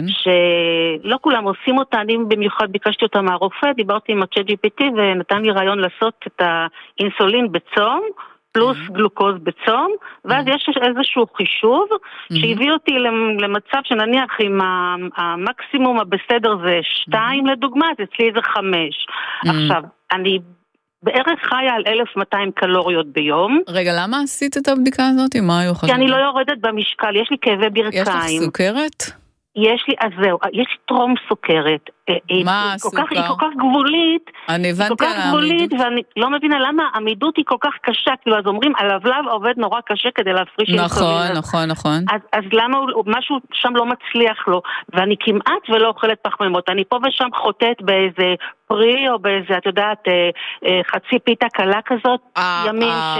שלא כולם עושים אותה, אני במיוחד ביקשתי אותה מהרופא, דיברתי עם ה-צ'אט ג'י פי טי ונתן לי רעיון לעשות את האינסולין בצום, פלוס גלוקוז בצום, ואז יש איזשהו חישוב שהביא אותי למצב שנניח אם המקסימום הבסדר זה שתיים לדוגמה, אז אצלי זה חמש. עכשיו, אני... בערך חיה על אלף ומאתיים קלוריות ביום. רגע, למה עשית את הבדיקה הזאת? מה היו חשוב? כי אני לא יורדת במשקל, יש לי כאבי ברכיים. יש לך סוכרת? יש לי, אז זהו, יש לי טרום סוכרת. מה הסוכר? היא כל כך גבולית. אני הבנתי על העמידות. ואני לא מבינה למה העמידות היא כל כך קשה, כאילו אז אומרים, הלבלב עובד נורא קשה כדי להפריש אינסולין. נכון, נכון, נכון. אז, אז למה משהו שם לא מצליח לו? ואני כמעט ולא אוכלת פחמימות. אני פה ושם חוטאת באיזה פרי או באיזה, את יודעת, חצי פיתה קלה כזאת. ימים ש...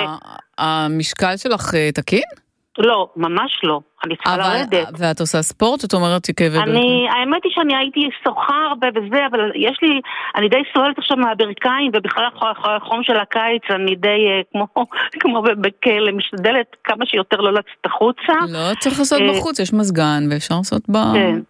המשקל שלך תקין? לא, ממש לא. אני צריכה לרדת. ואת עושה ספורט? את אומרת שכאבי ברכיים? אני, האמת היא שאני הייתי שוחה הרבה וזה, אבל יש לי, אני די סובלת עכשיו מהברכיים, ובכלל החום של הקיץ, אני די כמו, כמו בכלא, משתדלת כמה שיותר לא לצאת החוצה. לא, צריך לעשות בחוץ, יש מזגן, ואפשר לעשות ב...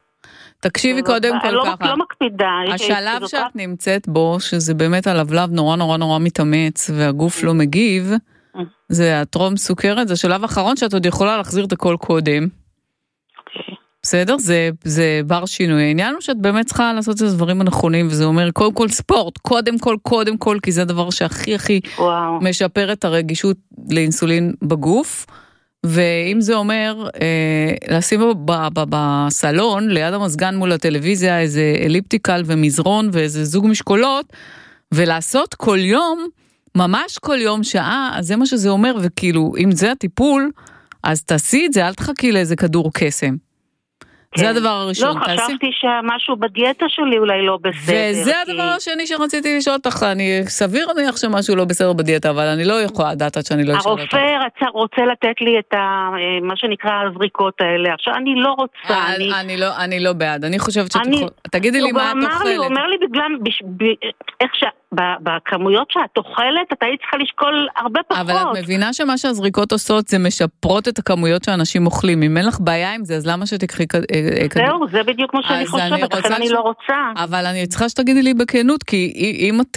תקשיבי קודם כל ככה. לא מקפידה. השלב שאת נמצאת בו, שזה באמת הלבלב נורא נורא נורא מתאמץ, והגוף לא מגיב, זה הטרום סוכרת, זה שלב אחרון שאת עוד יכולה להחזיר את הכל קודם. אוקיי. בסדר? זה, זה בר שינוי. העניין הוא שאת באמת צריכה לעשות את הדברים הנכונים, וזה אומר קודם כל ספורט, קודם כל, קודם כל, כי זה הדבר שהכי הכי וואו. משפר את הרגישות לאינסולין בגוף, ואם זה אומר, אה, לשים ב, ב, ב, בסלון, ליד המזגן מול הטלוויזיה, איזה אליפטיקל ומזרון, ואיזה זוג משקולות, ולעשות כל יום, ממש כל יום שעה, אז זה מה שזה אומר, וכאילו, אם זה הטיפול, אז תעשי את זה, אל תחכי לאיזה כדור קסם. כן. זה הדבר הראשון. לא, חשבתי שמשהו בדיאטה שלי אולי לא בסדר. וזה כי... הדבר השני שרציתי לשאול אותך, אני סביר נניח שמשהו לא בסדר בדיאטה, אבל אני לא יכולה לדעת עד שאני לא אשאל אותך. הרופא רצה, רוצה לתת לי את ה, מה שנקרא הזריקות האלה, עכשיו אני לא רוצה. אני, אני... אני, לא, אני לא בעד, אני חושבת שאת אני... יכול... תגידי לי מה את אוכלת. הוא אומר לי בגלל, בש... ב... איך ש... בכמויות שאת אוכלת, אתה היית צריכה לשקול הרבה פחות. אבל את מבינה שמה שהזריקות עושות, זה משפרות את הכמויות שאנשים אוכלים. אם אין לך בעיה עם זה, אז למה שתקחי כדור? זהו, זה בדיוק מה שאני חושבת, לכן אני לא רוצה. אבל אני צריכה שתגידי לי בכנות, כי אם את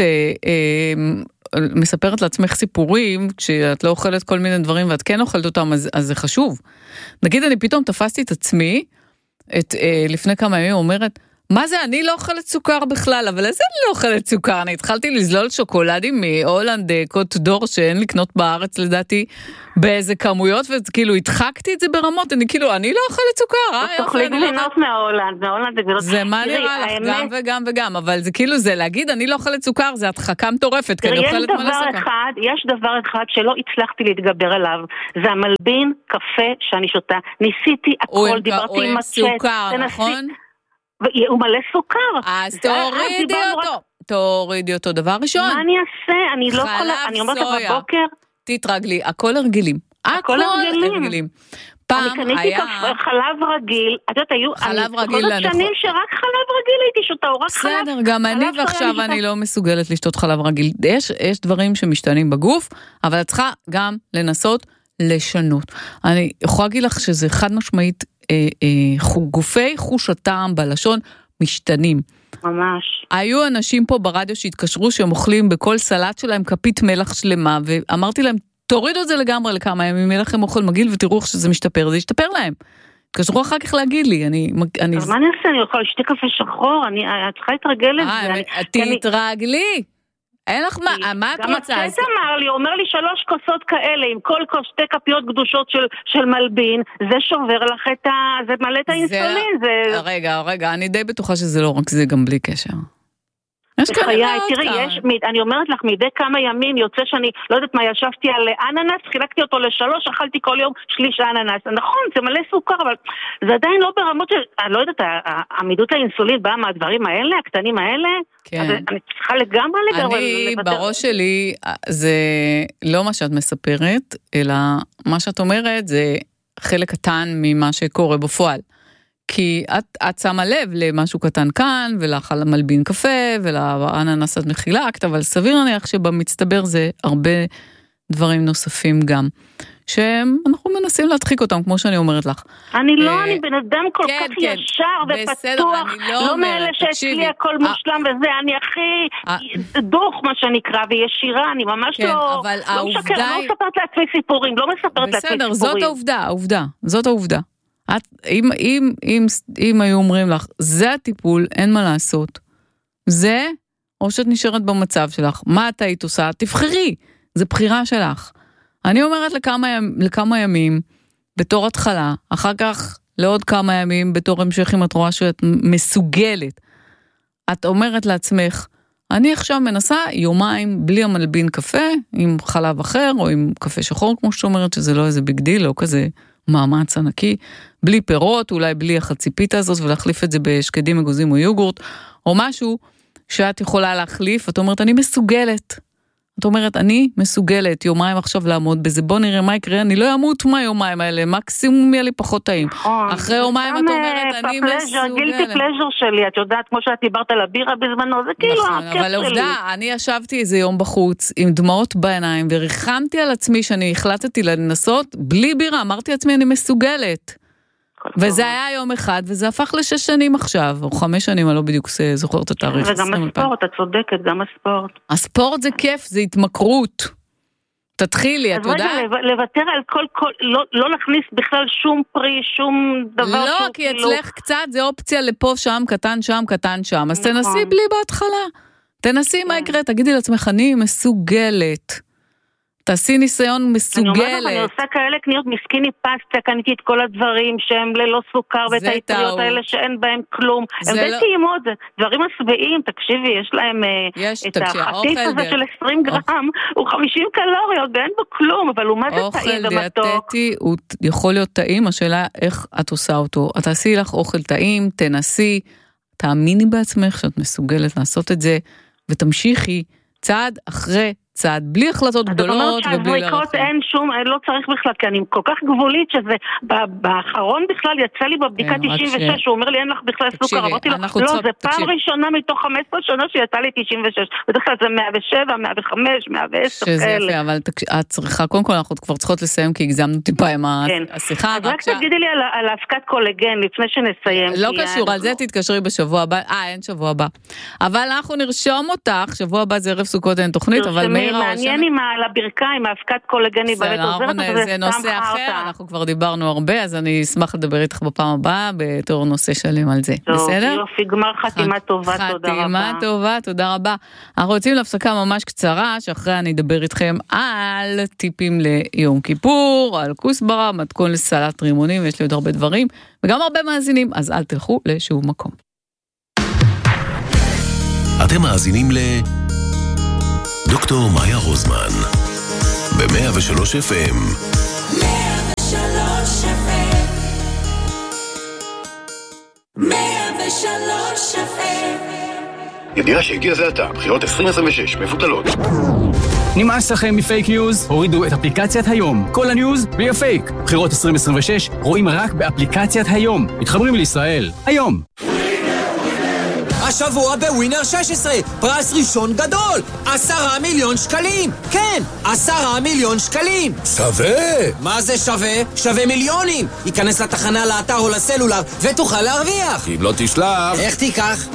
מספרת לעצמך סיפורים, כשאת לא אוכלת כל מיני דברים, ואת כן אוכלת אותם, אז זה חשוב. נגיד, אני פתאום תפסתי את עצמי, את, אה, לפני כמה ימים אומרת, מה זה, אני לא אוכלת סוכר בכלל, אבל איזה אני לא אוכלת סוכר? אני התחלתי לזלול שוקולדים מהולנד, קוט דור, שאין לקנות בארץ לדעתי, באיזה כמויות, וכאילו הדחקתי את זה ברמות, אני כאילו, אני לא אוכלת סוכר, אה? תוכלי גבינות מההולנד, מההולנד זה גבינות. זה מה נראה לך, גם וגם וגם, אבל זה כאילו, זה להגיד, אני לא אוכלת סוכר, זה הדחקה מטורפת, כי אני אוכלת מלא סוכר. יש דבר אחד שלא הצלחתי להתגבר עליו, זה המלבין קפה שאני שותה, ניסיתי הכל, דיברתי עם מצ'ט, הוא מלא סוכר. אז תורידי אותו. תורידי אותו. דבר ראשון. מה אני אעשה? אני לא יכולה, אני אומרת בבוקר. תתרגלי, הכל הרגלים. הכל הרגלים. פעם אני קניתי חלב רגיל, את יודעת, היו חלב רגיל לנכון. שנים שרק חלב רגיל הייתי שותה, או רק חלב. בסדר, גם אני ועכשיו אני לא מסוגלת לשתות חלב רגיל. יש דברים שמשתנים בגוף, אבל את צריכה גם לנסות לשנות. אני יכולה להגיד לך שזה חד משמעית, אה, אה, גופי חוש הטעם בלשון משתנים. ממש. היו אנשים פה ברדיו שהתקשרו שהם אוכלים בכל סלט שלהם כפית מלח שלמה, ואמרתי להם, תורידו את זה לגמרי לכמה ימים, יהיה לכם אוכל מגיל ותראו שזה משתפר, זה ישתפר להם. תקשרו אחר כך להגיד לי, אני... אני... אז מה אני אעשה? אני יכולה לשתי קפה שחור, אני צריכה להתרגל לזה. אה, תתרגלי. אין לך מה, מה את רוצה? גם הצט אמר לי, אומר לי שלוש כוסות כאלה, עם כל כוס שתי כפיות קדושות של, של מלבין, זה שובר לך את ה... זה מלא את האינסולין, זה... רגע, רגע, אני די בטוחה שזה לא רק זה, גם בלי קשר. בחיי, תראי, יש, אני אומרת לך, מדי כמה ימים יוצא שאני, לא יודעת מה, ישבתי על אננס, חילקתי אותו לשלוש, אכלתי כל יום שליש אננס. נכון, זה מלא סוכר, אבל זה עדיין לא ברמות של, אני לא יודעת, העמידות לאינסולין באה מהדברים האלה, הקטנים האלה, אז אני צריכה לגמרי לגמרי. אני, בראש שלי, זה לא מה שאת מספרת, אלא מה שאת אומרת, זה חלק קטן ממה שקורה בפועל. כי את, את שמה לב למשהו קטן כאן, ולך על מלבין קפה, ולאננס את מחילקת, אבל סביר להניח שבמצטבר זה הרבה דברים נוספים גם, שאנחנו מנסים להדחיק אותם, כמו שאני אומרת לך. אני לא, אני בן אדם כל כך ישר ופתוח, לא מאלה שאצלי הכל מושלם וזה, אני הכי דוח מה שנקרא, וישירה, אני ממש לא, לא משקר, לא מספרת לעצמי סיפורים, לא מספרת לעצמי סיפורים. בסדר, זאת העובדה, העובדה, זאת העובדה. את, אם, אם, אם, אם היו אומרים לך, זה הטיפול, אין מה לעשות. זה, או שאת נשארת במצב שלך. מה את היית עושה? תבחרי. זה בחירה שלך. אני אומרת לכמה, לכמה ימים, בתור התחלה, אחר כך לעוד כמה ימים, בתור המשך אם את רואה שאת מסוגלת. את אומרת לעצמך, אני עכשיו מנסה יומיים בלי המלבין קפה, עם חלב אחר, או עם קפה שחור, כמו שאת אומרת, שזה לא איזה ביג דיל, לא כזה מאמץ ענקי, בלי פירות, אולי בלי החצי פיתה הזאת, ולהחליף את זה בשקדים אגוזים או יוגורט, או משהו שאת יכולה להחליף, את אומרת, אני מסוגלת. את אומרת, אני מסוגלת יומיים עכשיו לעמוד בזה, בוא נראה מה יקרה, אני לא אמות מהיומיים האלה, מקסימום יהיה לי פחות טעים. אחרי יומיים את אומרת, אני מסוגלת. גילטי פלז'ר שלי, את יודעת, כמו שאת דיברת על הבירה בזמנו, זה כאילו הכיף שלי. אבל עובדה, אני ישבתי איזה יום בחוץ, עם דמעות בעיניים, וריחמתי על עצמי שאני החלטתי לנסות, בלי בירה, אמרתי לעצמי, אני מסוגלת. וזה היה יום אחד, וזה הפך לשש שנים עכשיו, או חמש שנים, אני לא בדיוק זוכר את התאריך. וגם הספורט, את צודקת, גם הספורט. הספורט זה כיף, זה התמכרות. תתחילי, את יודעת? אז רגע, לוותר על כל, כל, לא להכניס בכלל שום פרי, שום דבר. לא, כי אצלך קצת זה אופציה לפה, שם, קטן, שם, קטן, שם. אז תנסי בלי בהתחלה. תנסי מה יקרה, תגידי לעצמך, אני מסוגלת. תעשי ניסיון מסוגלת. אני אומרת, אני עושה כאלה קניות מסקיני פסטה, קניתי את כל הדברים שהם ללא סוכר, ואת היתריות האלה שאין בהם כלום. הם די טעימות, דברים מסביעים, תקשיבי, יש להם את החטיף הזה של עשרים גרם, הוא חמישים קלוריות, ואין בו כלום, אבל הוא מה זה טעים ומתוק. אוכל דיאטטי, הוא יכול להיות טעים, השאלה איך את עושה אותו. את תעשי לך אוכל טעים, תנסי, תאמיני בעצמך שאת מסוגלת לעשות את זה, ותמשיכי צעד אחרי צעד, בלי החלטות גדולות ובלי לרחם. אין שום, לא צריך בכלל, כי אני כל כך גבולית שזה, באחרון בכלל יצא לי בבדיקה תשעים ושש, הוא אומר לי אין לך בכלל סוכר, אמרתי לו, לא, זה פעם ראשונה מתוך חמש עשרה שנה שיצא לי תשעים ושש, בדרך כלל זה מאה ושבע, מאה וחמש, מאה ועשר כאלה. שזה יפה, אבל את צריכה, קודם כל אנחנו כבר צריכות לסיים, כי הגזמנו טיפה עם השיחה. אז רק תגידי לי על ההפקת קולגן, לפני שנסיים. לא קשור, על זה תתקשרי בשבוע הבא, אה, אין שבוע הבא. אבל אנחנו נרשום אותך, שבוע הבא זה ערב סוכות, אין תוכנית, אבל מירה. מעניין עם על הברכיים, האבקת קולגני בלט עוזרת, זה נושא אחר, אנחנו כבר דיברנו הרבה, אז אני אשמח לדבר איתך בפעם הבאה, בתור נושא שלם על זה. בסדר? יופי, גמר חתימה טובה, תודה רבה. חתימה טובה, תודה רבה. אנחנו רוצים להפסקה ממש קצרה, שאחריה אני אדבר איתכם על טיפים ליום כיפור, על כוסברה, מתכון לסלט רימונים, יש לי עוד הרבה דברים, וגם הרבה מאזינים, אז אל תלכו לשום מקום. אתם מאזינים ל דוקטור מאיה רוזמן ב-מאה ושלוש אף אם. מאה ושלוש אף אם. מאה ושלוש אף אם. ידיעה שהגיע זה עתה, בחירות עשרים עשרים ושש מבוטלות. נמאס לכם מפייק ניוז? הורידו את אפליקציית היום. כל הניוז בלי הפייק. בחירות עשרים עשרים ושש רואים רק באפליקציית היום. מתחברים לישראל. היום. השבוע בווינר שש עשרה, פרס ראשון גדול, עשרה מיליון שקלים. כן, עשרה מיליון שקלים. שווה! מה זה שווה? שווה מיליונים. ייכנס לתחנה, לאתר או לסלולר ותוכל להרוויח. אם לא תשלח... איך תיקח?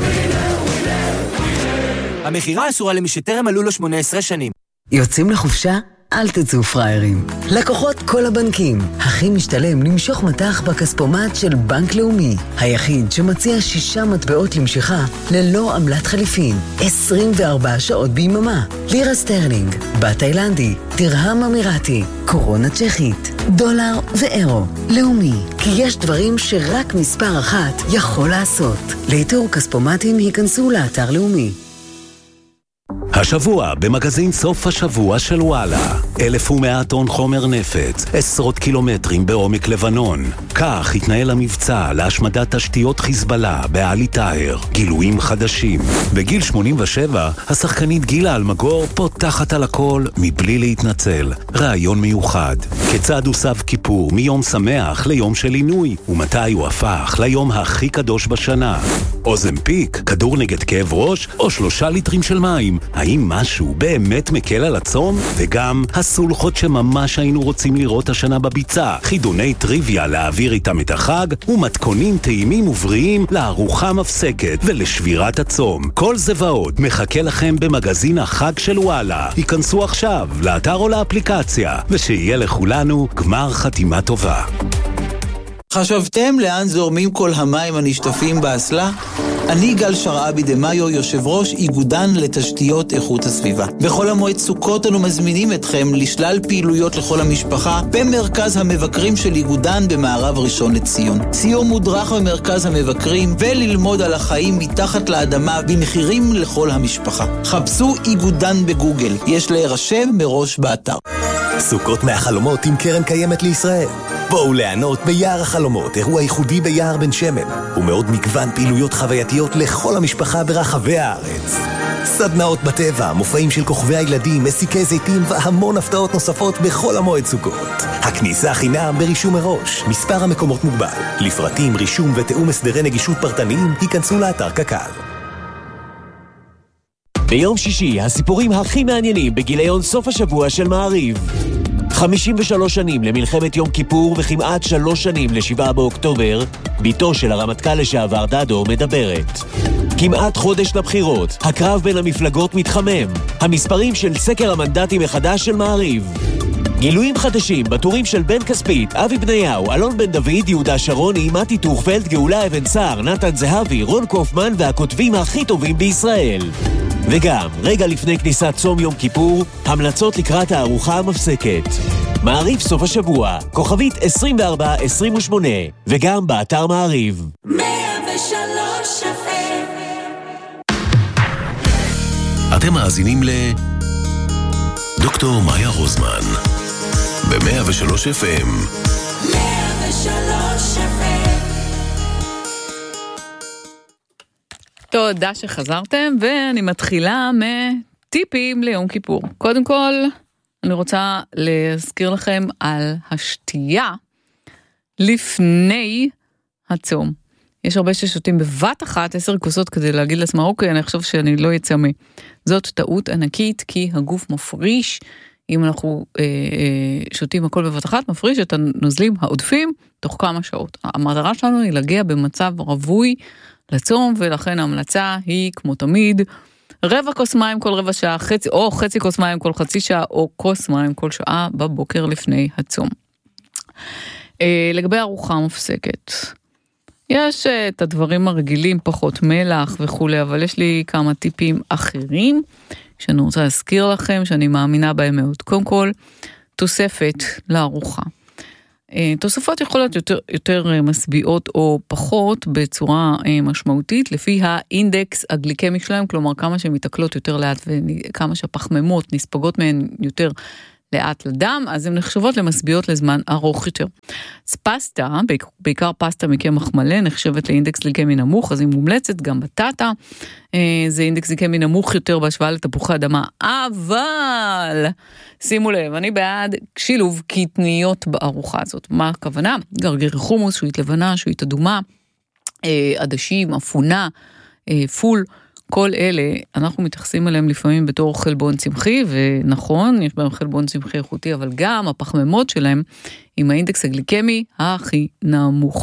המחירה אסורה למי שטרם מלאו לו שמונה עשרה שנים. יוצאים לחופשה? אל תצאו פריירים. לקוחות כל הבנקים. הכי משתלם למשוך מטח בכספומט של בנק לאומי. היחיד שמציע שישה מטבעות למשיכה ללא עמלת חליפין. עשרים וארבע שעות ביממה. לירה סטרלינג, בת תאילנדי, דרהם אמירתי, קורונה צ'כית, דולר ואירו. לאומי. כי יש דברים שרק מספר אחת יכול לעשות. לאיתור כספומטים היכנסו לאתר לאומי. השבוע במגזין סוף השבוע של וואלה, אלף ומאה טון חומר נפץ, עשרות קילומטרים בעומק לבנון. כך התנהל המבצע להשמדת תשתיות חיזבאללה בעלי טאהר. גילויים חדשים. בגיל שמונים ושבע, השחקנית גילה אלמגור פותחת על הכל מבלי להתנצל. רעיון מיוחד. כיצד הוסב כיפור מיום שמח ליום של עינוי, ומתי הוא הפך ליום הכי קדוש בשנה. אוזמפיק, כדור נגד כאב ראש, או שלושה ליטרים של מים. האם משהו באמת מקל על הצום? וגם הסולחות שממש היינו רוצים לראות השנה בביצה, חידוני טריוויה להעביר איתם את החג, ומתכונים טעימים ובריאים לארוחה מפסקת ולשבירת הצום. כל זה ועוד מחכה לכם במגזין החג של וואלה. היכנסו עכשיו לאתר או לאפליקציה, ושיהיה לכולנו גמר חתימה טובה. חשבתם לאן זורמים כל המים הנשטפים באסלה? אני גל שרעבי דמאיו, יושב ראש איגודן לתשתיות איכות הסביבה. בכל המועד סוכות אנו מזמינים אתכם לשלל פעילויות לכל המשפחה במרכז המבקרים של איגודן במערב ראשון לציון. סיור מודרך במרכז המבקרים וללמוד על החיים מתחת לאדמה במחירים לכל המשפחה. חפשו איגודן בגוגל, יש להירשם מראש באתר. סוכות מהחלומות עם קרן קיימת לישראל. בואו ליהנות ביער החלומות, אירוע ייחודי ביער בן שמן, ומאוד מגוון פעילויות חווייתיות לכל המשפחה ברחבי הארץ. סדנאות בטבע, מופעים של כוכבי הילדים, מסיקי זיתים והמון הפתעות נוספות בכל המועד סוכות. הכניסה חינם ברישום מראש, מספר המקומות מוגבל. לפרטים, רישום ותאום הסדרי נגישות פרטניים, היכנסו לאתר קק"ל. ביום שישי, הסיפורים הכי מעניינים בגיליון סוף השבוע של מעריב. חמישים ושלוש שנים למלחמת יום כיפור וכמעט שלוש שנים לשבעה באוקטובר, ביתו של הרמטכ"ל לשעבר דדו מדברת. כמעט חודש לבחירות, הקרב בין המפלגות מתחמם. המספרים של סקר המנדטים החדש של מעריב. גילויים חדשים בטורים של בן כספית, אבי בניהו, אלון בן דוד, יהודה שרוני, מתי טורפלד, גאולה אבן סער, נתן זהבי, רון קופמן והכותבים הכי טובים בישראל. וגם, רגע לפני כניסת צום יום כיפור, המלצות לקראת הארוחה המפסקת. מעריב סוף השבוע, כוכבית עשרים וארבע עשרים ושמונה, וגם באתר מעריב. מאה ושלוש אף אם. אתם מאזינים ל דוקטור מאיה רוזמן ב-מאה ושלוש אף אם. מאה ושלוש אף אם. תודה שחזרתם, ואני מתחילה מטיפים ליום כיפור. קודם כל, אני רוצה להזכיר לכם על השתייה לפני הצום. יש הרבה ששותים בבת אחת עשר כוסות כדי להגיד לעצמה, אוקיי, אני חושב שאני לא יצמא. זאת טעות ענקית, כי הגוף מפריש, אם אנחנו אה, אה, שותים הכל בבת אחת, מפריש את הנוזלים העודפים תוך כמה שעות. המטרה שלנו היא להגיע במצב רווי לצום, ולכן ההמלצה היא, כמו תמיד, רבע כוס מים כל רבע שעה, חצי, או חצי כוס מים כל חצי שעה, או כוס מים כל שעה בבוקר לפני הצום. לגבי ארוחה מופסקת, יש את הדברים הרגילים, פחות מלח וכו', אבל יש לי כמה טיפים אחרים, שאני רוצה להזכיר לכם, שאני מאמינה בהם מאוד. קודם כל, תוספת לארוחה. תוספות יכולות יותר, יותר משביעות או פחות בצורה משמעותית, לפי האינדקס הגליקמי שלהם, כלומר כמה שמתעכלות יותר לאט וכמה שהפחמימות נספגות מהן יותר לאט לדם, אז הן נחשבות למשביעות לזמן ארוך יותר. אז פסטה, בעיקר פסטה מקמח מלא, נחשבת לאינדקס גליקמי נמוך, אז היא מומלצת, גם בטטה, זה אינדקס גליקמי נמוך יותר בהשוואה לתפוחי אדמה, אבל שימו לב, אני בעד שילוב קטניות בארוחה הזאת. מה הכוונה? גרגר חומוס, שועית לבנה, שועית אדומה, עדשים, אפונה, פול, כל אלה, אנחנו מתייחסים אליהם לפעמים בתור חלבון צמחי, ונכון, יש בהם חלבון צמחי איכותי, אבל גם הפחמימות שלהם, עם האינדקס הגליקמי הכי נמוך.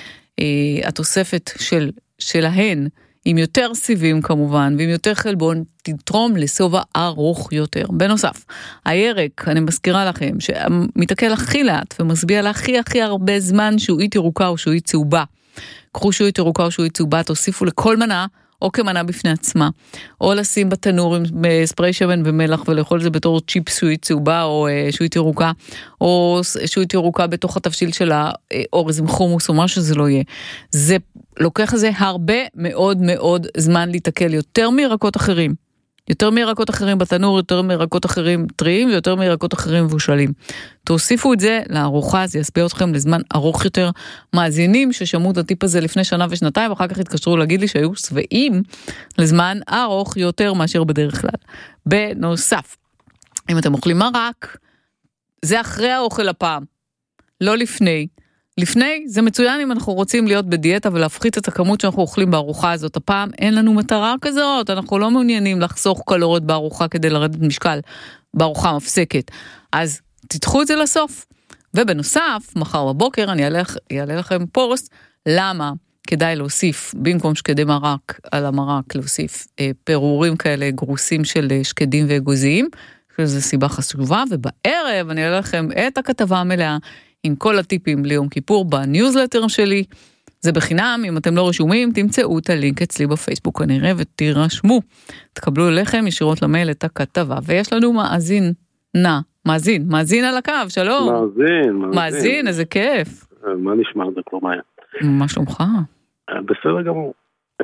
התוספת של, שלהן, עם יותר סיבים כמובן, ועם יותר חלבון, תתרום לסובה ארוך יותר. בנוסף, הירק, אני מזכירה לכם, שמתעכל הכי לאט, ומשביע לה הכי הכי הרבה זמן, שועית ירוקה או שועית צהובה. קחו שועית ירוקה או שועית צהובה, תוסיפו לכל מנה, או כמנה בפני עצמה, או לשים בתנור עם ספרי שמן ומלח, ולאכול זה בתור צ'יפ שועית צהובה, או שועית ירוקה, או שועית ירוקה בתוך התבשיל של האורז עם חומוס, או מה שזה לא יהיה. זה לוקח לזה הרבה מאוד מאוד זמן להתעכל, יותר מירקות אחרים. יותר מירקות אחרים בתנור, יותר מירקות אחרים טריים, ויותר מירקות אחרים מבושלים. תוסיפו את זה לארוחה, זה יסביע אתכם לזמן ארוך יותר. מאזינים ששמעו את הטיפ הזה לפני שנה ושנתיים, ואחר כך התקשרו להגיד לי שהיו שבעים לזמן ארוך יותר מאשר בדרך כלל. בנוסף, אם אתם אוכלים מרק, זה אחרי האוכל הפעם, לא לפני. לפני, זה מצוין אם אנחנו רוצים להיות בדיאטה ולהפחית את הכמות שאנחנו אוכלים בארוחה הזאת. הפעם אין לנו מטרה כזאת, אנחנו לא מעוניינים לחסוך קלוריות בארוחה כדי לרדת משקל בארוחה מפסקת. אז תדחו את זה לסוף. ובנוסף, מחר בבוקר אני אעלה לכם פוסט, למה כדאי להוסיף, במקום שקדי מרק על המרק, להוסיף אה, פירורים כאלה גרוסים של אה, שקדים ואגוזיים, שזו סיבה חשובה, ובערב אני אעלה לכם את הכתבה המלאה, עם כל הטיפים ליום כיפור בניוזלטר שלי, זה בחינם, אם אתם לא רשומים, תמצאו את הלינק אצלי בפייסבוק כנראה, ותירשמו, תקבלו אליכם ישירות למייל את הכתבה, ויש לנו מאזין, נע, מאזין, מאזין על הקו, שלום. מאזין, מאזין. מאזין, איזה כיף. מה נשמע זה כבר מאיה? מה שלומך? בסדר גמור.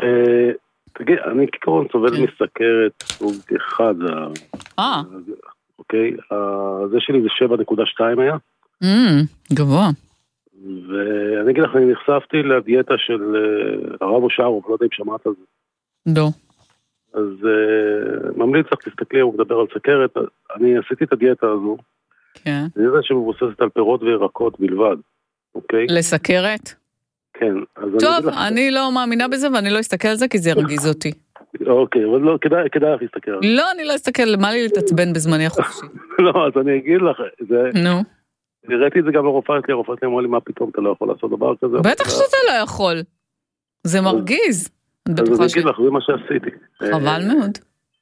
תגיד, אני כעיקרון סובל מסכרת סוג אחד, אה. אוקיי, זה שלי זה שבע נקודה שתיים היה. גבוה. ואני אגיד לך, אני נחשפתי לדיאטה של הרב אושרוב, לא יודע אם שמעת על זה. לא. אז ממליץ לך, תסתכלי, הוא מדבר על סכרת, אני עשיתי את הדיאטה הזו. כן. אני יודע שמבוססת על פירות וירקות בלבד, אוקיי? לסכרת? כן. טוב, אני לא מאמינה בזה, ואני לא אסתכל על זה, כי זה ירגיז אותי. אוקיי, אבל לא, כדאי, כדאי לך להסתכל על זה. לא, אני לא אסתכל, מה לי להתעצבן בזמני החופשי? לא, אז אני אגיד לך, זה... נו. ראיתי את זה גם לרופאת לי, הרופאת לי אמרה לי, מה פתאום אתה לא יכול לעשות דבר כזה? בטח שאתה לא יכול. זה מרגיז. אז אני אגיד לך, זה מה שעשיתי. חבל מאוד.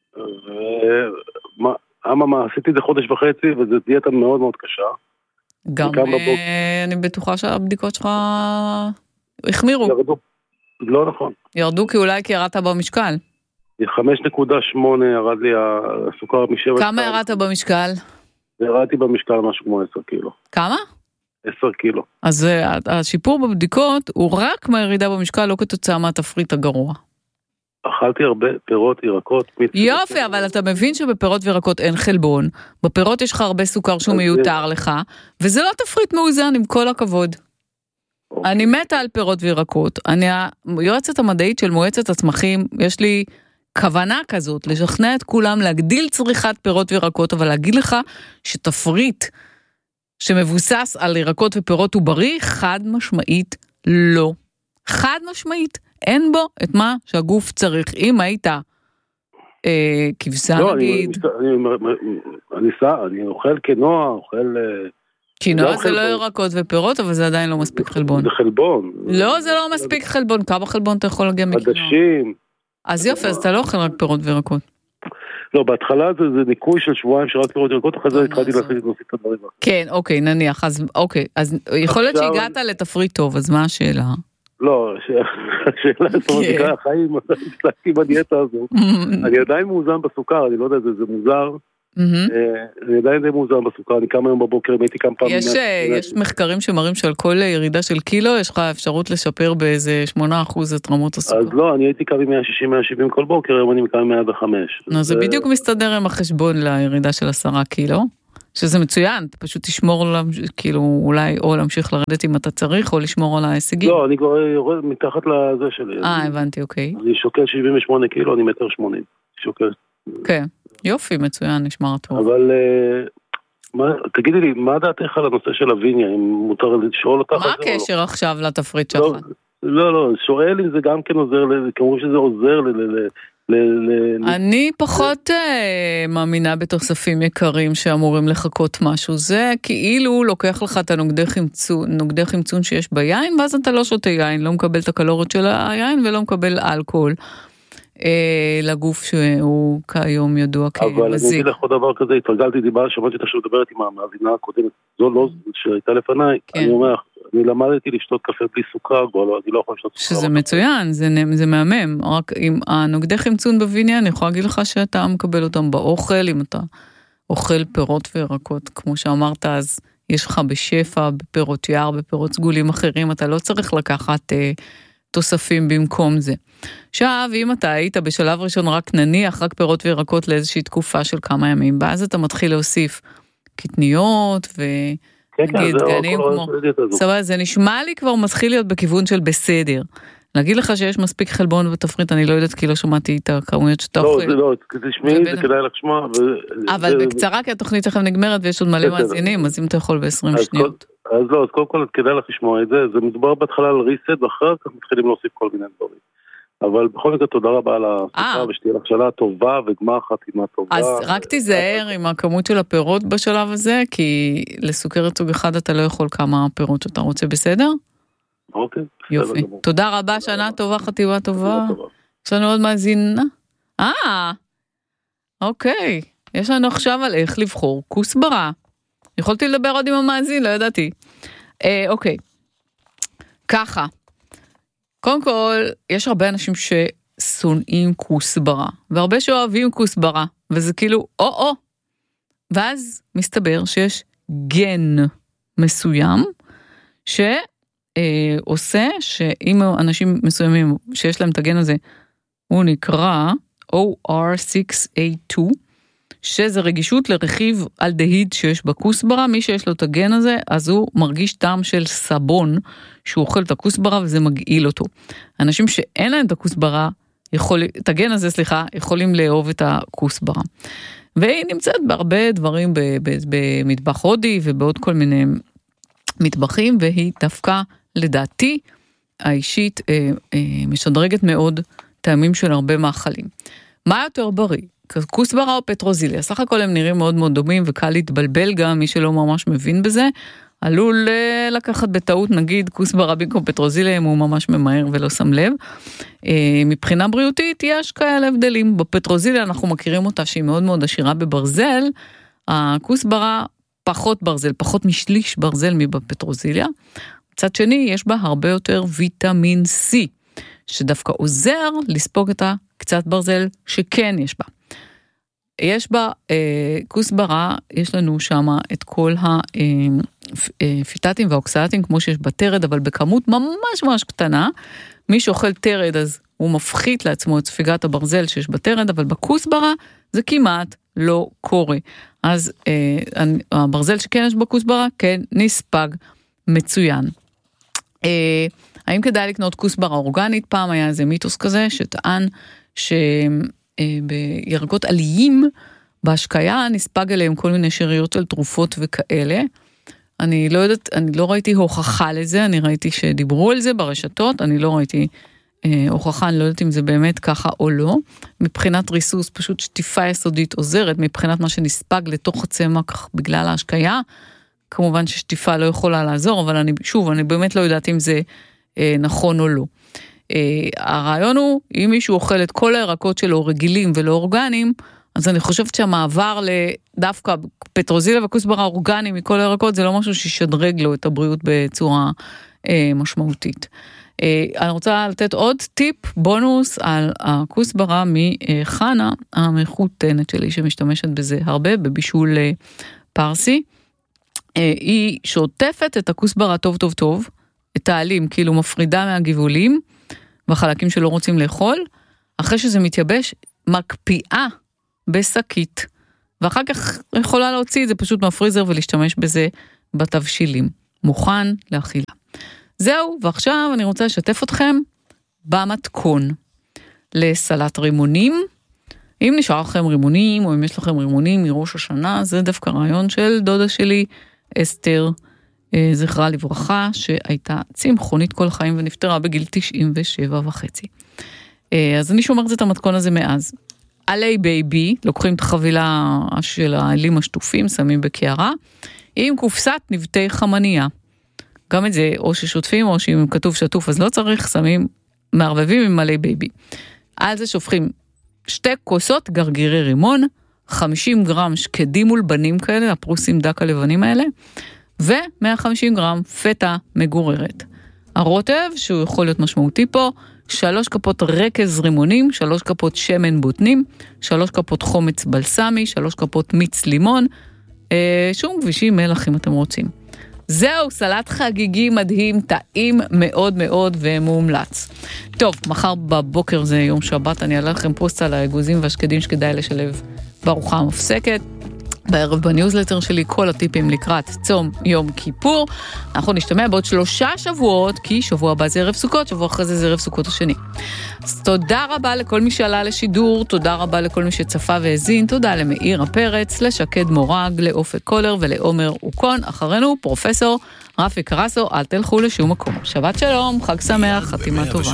אממה, עשיתי את זה חודש וחצי, וזו דיאטה מאוד מאוד קשה. גם אני בטוחה שהבדיקות שלך החמירו. ירדו. לא נכון. ירדו כי אולי כי ירדת במשקל. חמש נקודה שמונה ירד לי הסוכר משבע. כמה ירדת במשקל? ירדתי במשקל משהו כמו עשר קילו. כמה? עשר קילו. אז השיפור בבדיקות הוא רק מהירידה במשקל, לא כתוצאה מהתפריט הגרוע. אכלתי הרבה פירות, ירקות. יופי, אבל אתה מבין שבפירות וירקות אין חלבון, בפירות יש לך הרבה סוכר שהוא מיותר לך, וזה לא תפריט מאוזן עם כל הכבוד. אני מתה על פירות וירקות, אני היועצת המדעית של מועצת הצמחים, יש לי כוונה כזאת, לשכנע את כולם להגדיל צריכת פירות וירקות, אבל להגיד לך שתפריט שמבוסס על ירקות ופירות הוא בריא, חד משמעית לא. חד משמעית, אין בו את מה שהגוף צריך. אם היית אה, כבשה לא, נגיד. אני, אני, אני, אני אוכל קינוע, אוכל... קינוע זה לא ירקות ופירות, אבל זה עדיין לא מספיק חלבון. זה חלבון. לא, זה לא מספיק חלבון. כמה חלבון אתה יכול להגיע מקינוע? עדשים. אז יופי, אז אתה לא אוכל רק פירות וירקות. לא, בהתחלה זה, זה ניקוי של שבועיים שרק פירות וירקות, אחרי זה התחלתי להוסיף את הדברים. כן, אוקיי, נניח, אז אוקיי, אז יכול להיות שהגעת לתפריט טוב, אז מה השאלה? לא, השאלה זאת אומרת, נקרא החיים, הצלחתי בדיאטה הזו. אני עדיין מאוזן בסוכר, אני לא יודע, זה מוזר. אני עדיין די מאוזן בסוכר, אני קם היום בבוקר, הייתי כמה פעמים. יש מחקרים שמראים שעל כל ירידה של קילו, יש לך אפשרות לשפר באיזה שמונה אחוז את רמות הסוכר. אז לא, אני הייתי קם מאה שישים עד מאה שבעים כל בוקר, היום אני מקם מאה וחמש. זה בדיוק מסתדר עם החשבון לירידה של עשרה קילו, שזה מצוין, פשוט תשמור, כאילו, אולי או להמשיך לרדת אם אתה צריך, או לשמור על ההישגים. לא, אני כבר יורד מתחת לזה שלי. אה, הבנתי, אוקיי. אני שוקל שבעים ושמונה קילו, אני מטר שמונים. שוקל. כן, יופי, מצוין, נשמר טוב. אבל, תגידי לי, מה דעתך על הנושא של הוויניה, אם מותר לשאול אותך? מה הקשר עכשיו לתפריט שלך? לא, לא, שואל אם זה גם כן עוזר, כמו שזה עוזר ל... אני פחות מאמינה בתוספים יקרים שאמורים לחכות משהו, זה כאילו לוקח לך את הנוגדי חמצון שיש ביין, ואז אתה לא שותה יין, לא מקבל את הקלוריות של היין ולא מקבל אלכוהול לגוף שהוא כיום ידוע כמזיק. אבל אני אגיד לך עוד דבר כזה, התרגלתי דיבה, שמעתי אותה שמדברת עם המאזינה הקודמת, זו לא שהייתה לפניי, אני אומר, אני למדתי לשתות קפה בלי סוכר, אני לא יכול לשתות סוכר. שזה מצוין, זה מהמם, רק עם הנוגדי חמצון בוויניה, אני יכולה להגיד לך שאתה מקבל אותם באוכל, אם אתה אוכל פירות וירקות, כמו שאמרת, אז יש לך בשפע, בפירות יער, בפירות סגולים אחרים, אתה לא צריך לקחת תוספים במקום זה. עכשיו, אם אתה היית בשלב ראשון רק נניח, רק פירות וירקות לאיזושהי תקופה של כמה ימים, ואז אתה מתחיל להוסיף קטניות ו... נגיד, גנים כמו... סבבה, זה נשמע לי כבר מתחיל להיות בכיוון של בסדר. להגיד לך שיש מספיק חלבון בתפריט, אני לא יודעת כי לא שמעתי את הכמויות שאתה אוכל. לא, זה לא, תשמעי, זה כדאי לך לשמוע. אבל בקצרה, כי התוכנית שלכם נגמרת ויש עוד מלא מאזינים, אז אם אתה יכול ב-עשרים שניות. אז לא, אז קודם כל כדאי לך לשמוע את זה, זה מדובר בהתחלה על ריסט, ואחר כך מתחילים להוסיף כל מיני דברים. אבל בכל מקרה תודה רבה על השיחה, ושתהיה לך שאלה טובה וגמר חתימה טובה. אז רק תיזהר עם הכמות של הפירות בשלב הזה, כי לסוכרת סוג אחד אתה לא יכול כמה פירות שאתה רוצה, בסדר? אוקיי. יופי. תודה רבה, שנה טובה, חתימה טובה. יש לנו עוד מאזינה? אה, אוקיי. יש לנו עכשיו על איך לבחור כוסברה. יכולתי לדבר עוד עם המאזין, לא ידעתי. אוקיי. ככה. קודם כל, יש הרבה אנשים ששונאים כוסברה, והרבה שאוהבים כוסברה, וזה כאילו, או-או. ואז מסתבר שיש גן מסוים, שעושה שאם אנשים מסוימים שיש להם את הגן הזה, הוא נקרא או אר סיקס איי טו, שזה רגישות לרכיב אלדהיד שיש בכוסברה, מי שיש לו את הגן הזה, אז הוא מרגיש טעם של סבון, שהוא אוכל את הכוסברה וזה מגעיל אותו. אנשים שאין להם את הכוסברה, יכול, את הגן הזה, סליחה, יכולים לאהוב את הכוסברה. והיא נמצאת בהרבה דברים במטבח הודי ובעוד כל מיני מטבחים, והיא דווקא לדעתי האישית אה, אה, משדרגת מאוד טעמים של הרבה מאכלים. מה יותר בריא? כוסברה או פטרוזיליה? סך הכל הם נראים מאוד מאוד דומים וקל להתבלבל גם, מי שלא ממש מבין בזה, עלול לקחת בטעות נגיד כוסברה במקום פטרוזיליה אם הוא ממש ממהר ולא שם לב. מבחינה בריאותית יש כאלה הבדלים, בפטרוזיליה אנחנו מכירים אותה שהיא מאוד מאוד עשירה בברזל, הכוסברה פחות ברזל, פחות משליש ברזל מבפטרוזיליה, מצד שני יש בה הרבה יותר ויטמין C, שדווקא עוזר לספוג את הקצת ברזל שכן יש בה. יש בה אה, כוסברה, יש לנו שם את כל הפיטטים והאוקסלטים כמו שיש בתרד, אבל בכמות ממש ממש קטנה. מי שאוכל תרד אז הוא מפחית לעצמו את ספיגת הברזל שיש בתרד, אבל בכוסברה זה כמעט לא קורה. אז אה, הברזל שכן יש בכוסברה, כן נספג מצוין. אה, האם כדאי לקנות כוסברה אורגנית? פעם היה איזה מיתוס כזה שטען ש... בירקות עליים, בהשקיה נספג אליהם כל מיני שאריות של תרופות וכאלה. אני לא יודעת, אני לא ראיתי הוכחה לזה, אני ראיתי שדיברו על זה ברשתות, אני לא ראיתי אה, הוכחה, אני לא יודעת אם זה באמת ככה או לא. מבחינת ריסוס, פשוט שטיפה יסודית עוזרת, מבחינת מה שנספג לתוך הצמח בגלל ההשקיה, כמובן ששטיפה לא יכולה לעזור, אבל אני, שוב, אני באמת לא יודעת אם זה אה, נכון או לא. Uh, הרעיון הוא, אם מישהו אוכל את כל הירקות שלו רגילים ולא אורגניים, אז אני חושבת שהמעבר לדווקא פטרוזיליה וכוסברה אורגני מכל הירקות, זה לא משהו שישדרג לו את הבריאות בצורה אה, משמעותית. אה, אני רוצה לתת עוד טיפ, בונוס על הכוסברה מחנה, המחותנת שלי שמשתמשת בזה הרבה, בבישול אה, פרסי. אה, היא שוטפת את הכוסברה טוב טוב טוב, את העלים, כאילו מפרידה מהגיבולים, בחלקים שלא רוצים לאכול, אחרי שזה מתייבש, מקפיאה בסקית, ואחר כך יכולה להוציא את זה פשוט מהפריזר ולהשתמש בזה בתבשילים. מוכן לאכילה. זהו, ועכשיו אני רוצה לשתף אתכם במתכון לסלט רימונים. אם נשאר לכם רימונים, או אם יש לכם רימונים מראש השנה, זה דווקא רעיון של דודה שלי, אסתר, זכרה לברכה, שהייתה צמחונית כל החיים ונפטרה בגיל תשעים ושבע וחצי. אז אני שומרת את המתכון הזה מאז. עלי בייבי, לוקחים את החבילה של העלים השטופים, שמים בקערה, עם קופסת נבטי חמניה. גם את זה, או ששוטפים, או שאם כתוב שטוף, אז לא צריך, שמים, מערבבים עם עלי בייבי. על זה שופכים שתי כוסות גרגירי רימון, חמישים גרם שקדים מולבנים כאלה, הפרוסים דק הלבנים האלה, ו-מאה וחמישים גרם פטה מגוררת. הרוטב, שהוא יכול להיות משמעותי פה, שלוש כפות רקז רימונים, שלוש כפות שמן בוטנים, שלוש כפות חומץ בלסמי, שלוש כפות מיץ לימון, אה, שום גבישים מלח אם אתם רוצים. זהו, סלט חגיגי מדהים, טעים מאוד מאוד ומומלץ. טוב, מחר בבוקר זה יום שבת, אני אעלה לכם פוסט על האגוזים והשקדים שכדאי לשלב בארוחה המופסקת. בערב בניוזלטר שלי כל הטיפים לקראת צום יום כיפור. אנחנו נשתמע בעוד שלושה שבועות, כי שבוע הבא זה ערב סוכות, שבוע אחרי זה זה ערב סוכות השני. אז תודה רבה לכל מי שעלה לשידור, תודה רבה לכל מי שצפה והזין, תודה למאיר הפרץ, לשקד מורג, לאופק קולר ולעומר אוקון. אחרינו פרופסור רפי קרסו, אל תלכו לשום מקום. שבת שלום, חג שמח, חתימה טובה.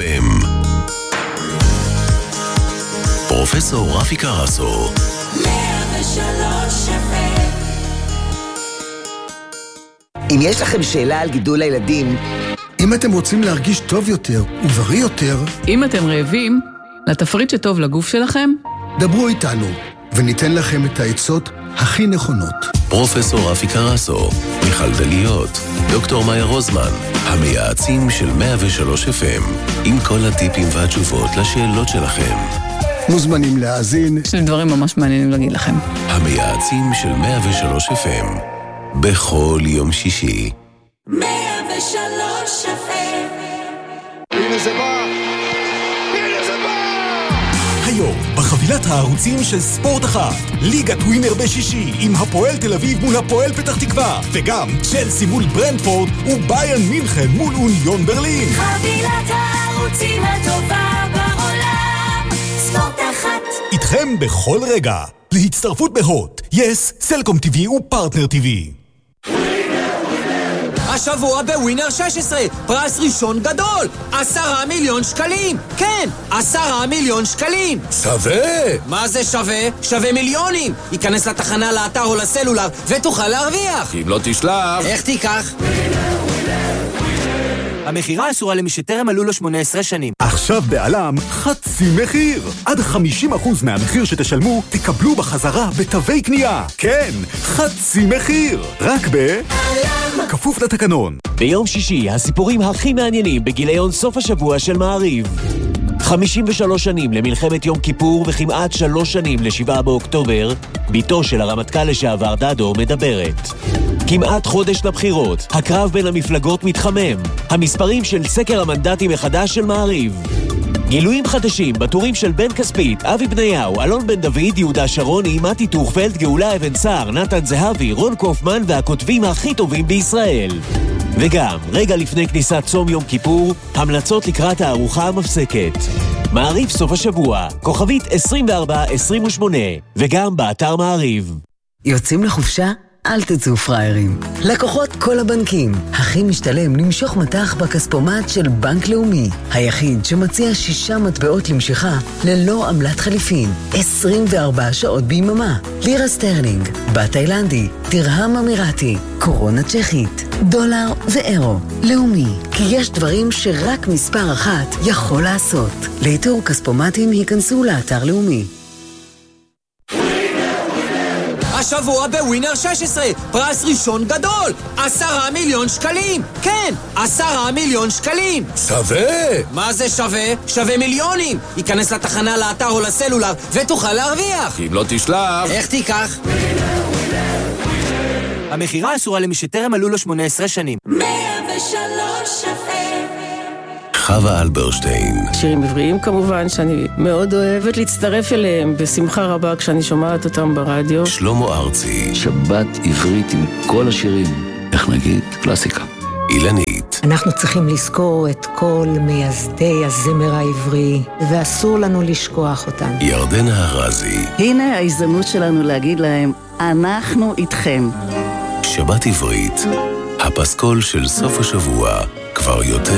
פרופסור רפי קרסו. אם יש לכם שאלה על גידול הילדים, אם אתם רוצים להרגיש טוב יותר ובריא יותר, אם אתם רעבים לתפריט שטוב לגוף שלכם, דברו איתנו וניתן לכם את העצות הכי נכונות. פרופסור רפי קרסו, מיכל דליות, דוקטור מאיה רוזמן, המייעצים של מאה ושלוש אף אם, עם כל הטיפים והתשובות לשאלות שלכם. מוזמנים להאזין. יש לי דברים ממש מעניינים להגיד לכם. המייעצים של מאה ושלוש אף אם, בכל יום שישי. מאה ושלוש אף אם. הנה זה בא! הנה זה בא! היום, בחבילת הערוצים של ספורט אחת, ליגת ווינר בשישי, עם הפועל תל אביב מול הפועל פתח תקווה, וגם צ'לסי מול ברנדפורד וביירן מינכן מול אוניון ברלין. חבילת הערוצים הטובה בעולם, ספורט אחת. איתכם בכל רגע. להצטרפות בהוט, יס, סלקום טיווי ופרטנר טיווי. השבוע בווינר שש עשרה, פרס ראשון גדול, עשרה מיליון שקלים. כן, עשרה מיליון שקלים. שווה. מה זה שווה? שווה מיליונים. ייכנס לתחנה, לאתר או לסלולר ותוכל להרוויח. אם לא תשלח. איך תיקח? המחירה אסורה למי שטרם מלאו לו שמונה עשרה שנים. עכשיו בעלם חצי מחיר. עד חמישים אחוז מהמחיר שתשלמו תקבלו בחזרה בתווי קנייה. כן, חצי מחיר. רק ב... כפוף לתקנון. ביום שישי הסיפורים הכי מעניינים בגיליון סוף השבוע של מעריב. חמישים ושלוש שנים למלחמת יום כיפור וכמעט שלוש שנים לשבעה באוקטובר, ביתו של הרמטכ"ל לשעבר דדו מדברת. כמעט חודש לבחירות, הקרב בין המפלגות מתחמם. המספרים של סקר המנדטים החדש של מעריב. גילויים חדשים בטורים של בן כספית, אבי בניהו, אלון בן דוד, יהודה שרוני, מתי טוכפלד, גאולה אבן סער, נתן זהבי, רון קופמן והכותבים הכי טובים בישראל. וגם, רגע לפני כניסת צום יום כיפור, המלצות לקראת הארוחה המפסקת. מעריב סוף השבוע, כוכבית עשרים וארבע עשרים ושמונה, וגם באתר מעריב. יוצאים לחופשה? אל תצאו פריירים. לקוחות כל הבנקים. הכי משתלם למשוך מטח בכספומט של בנק לאומי. היחיד שמציע שישה מטבעות למשיכה ללא עמלת חליפין. עשרים וארבע שעות ביממה. לירה סטרלינג, בת תאילנדי, תרהם אמירתי, קורונה צ'כית, דולר ואירו. לאומי, כי יש דברים שרק מספר אחת יכול לעשות. לאיתור כספומטים היכנסו לאתר לאומי. השבוע בווינר שש עשרה, פרס ראשון גדול, עשרה מיליון שקלים. כן, עשרה מיליון שקלים. שווה! מה זה שווה? שווה מיליונים. ייכנס לתחנה, לאתר או לסלולר ותוכל להרוויח. אם לא תשלח... איך תיקח? המחירה אסורה למי שטרם מלאו לו שמונה עשרה שנים. מאה ושלוש אף אם. חווה אלברשטיין. שירים עבריים כמובן, שאני מאוד אוהבת להצטרף אליהם בשמחה רבה כשאני שומעת אותם ברדיו. שלמה ארצי. שבת עברית עם כל השירים, איך נגיד, קלאסיקה. אילנית. אנחנו צריכים לזכור את כל מייסדי הזמר העברי, ואסור לנו לשכוח אותם. ירדנה הרזי. הנה ההזדמנות שלנו להגיד להם, אנחנו איתכם. שבת עברית, הפסקול של סוף השבוע, כבר יותר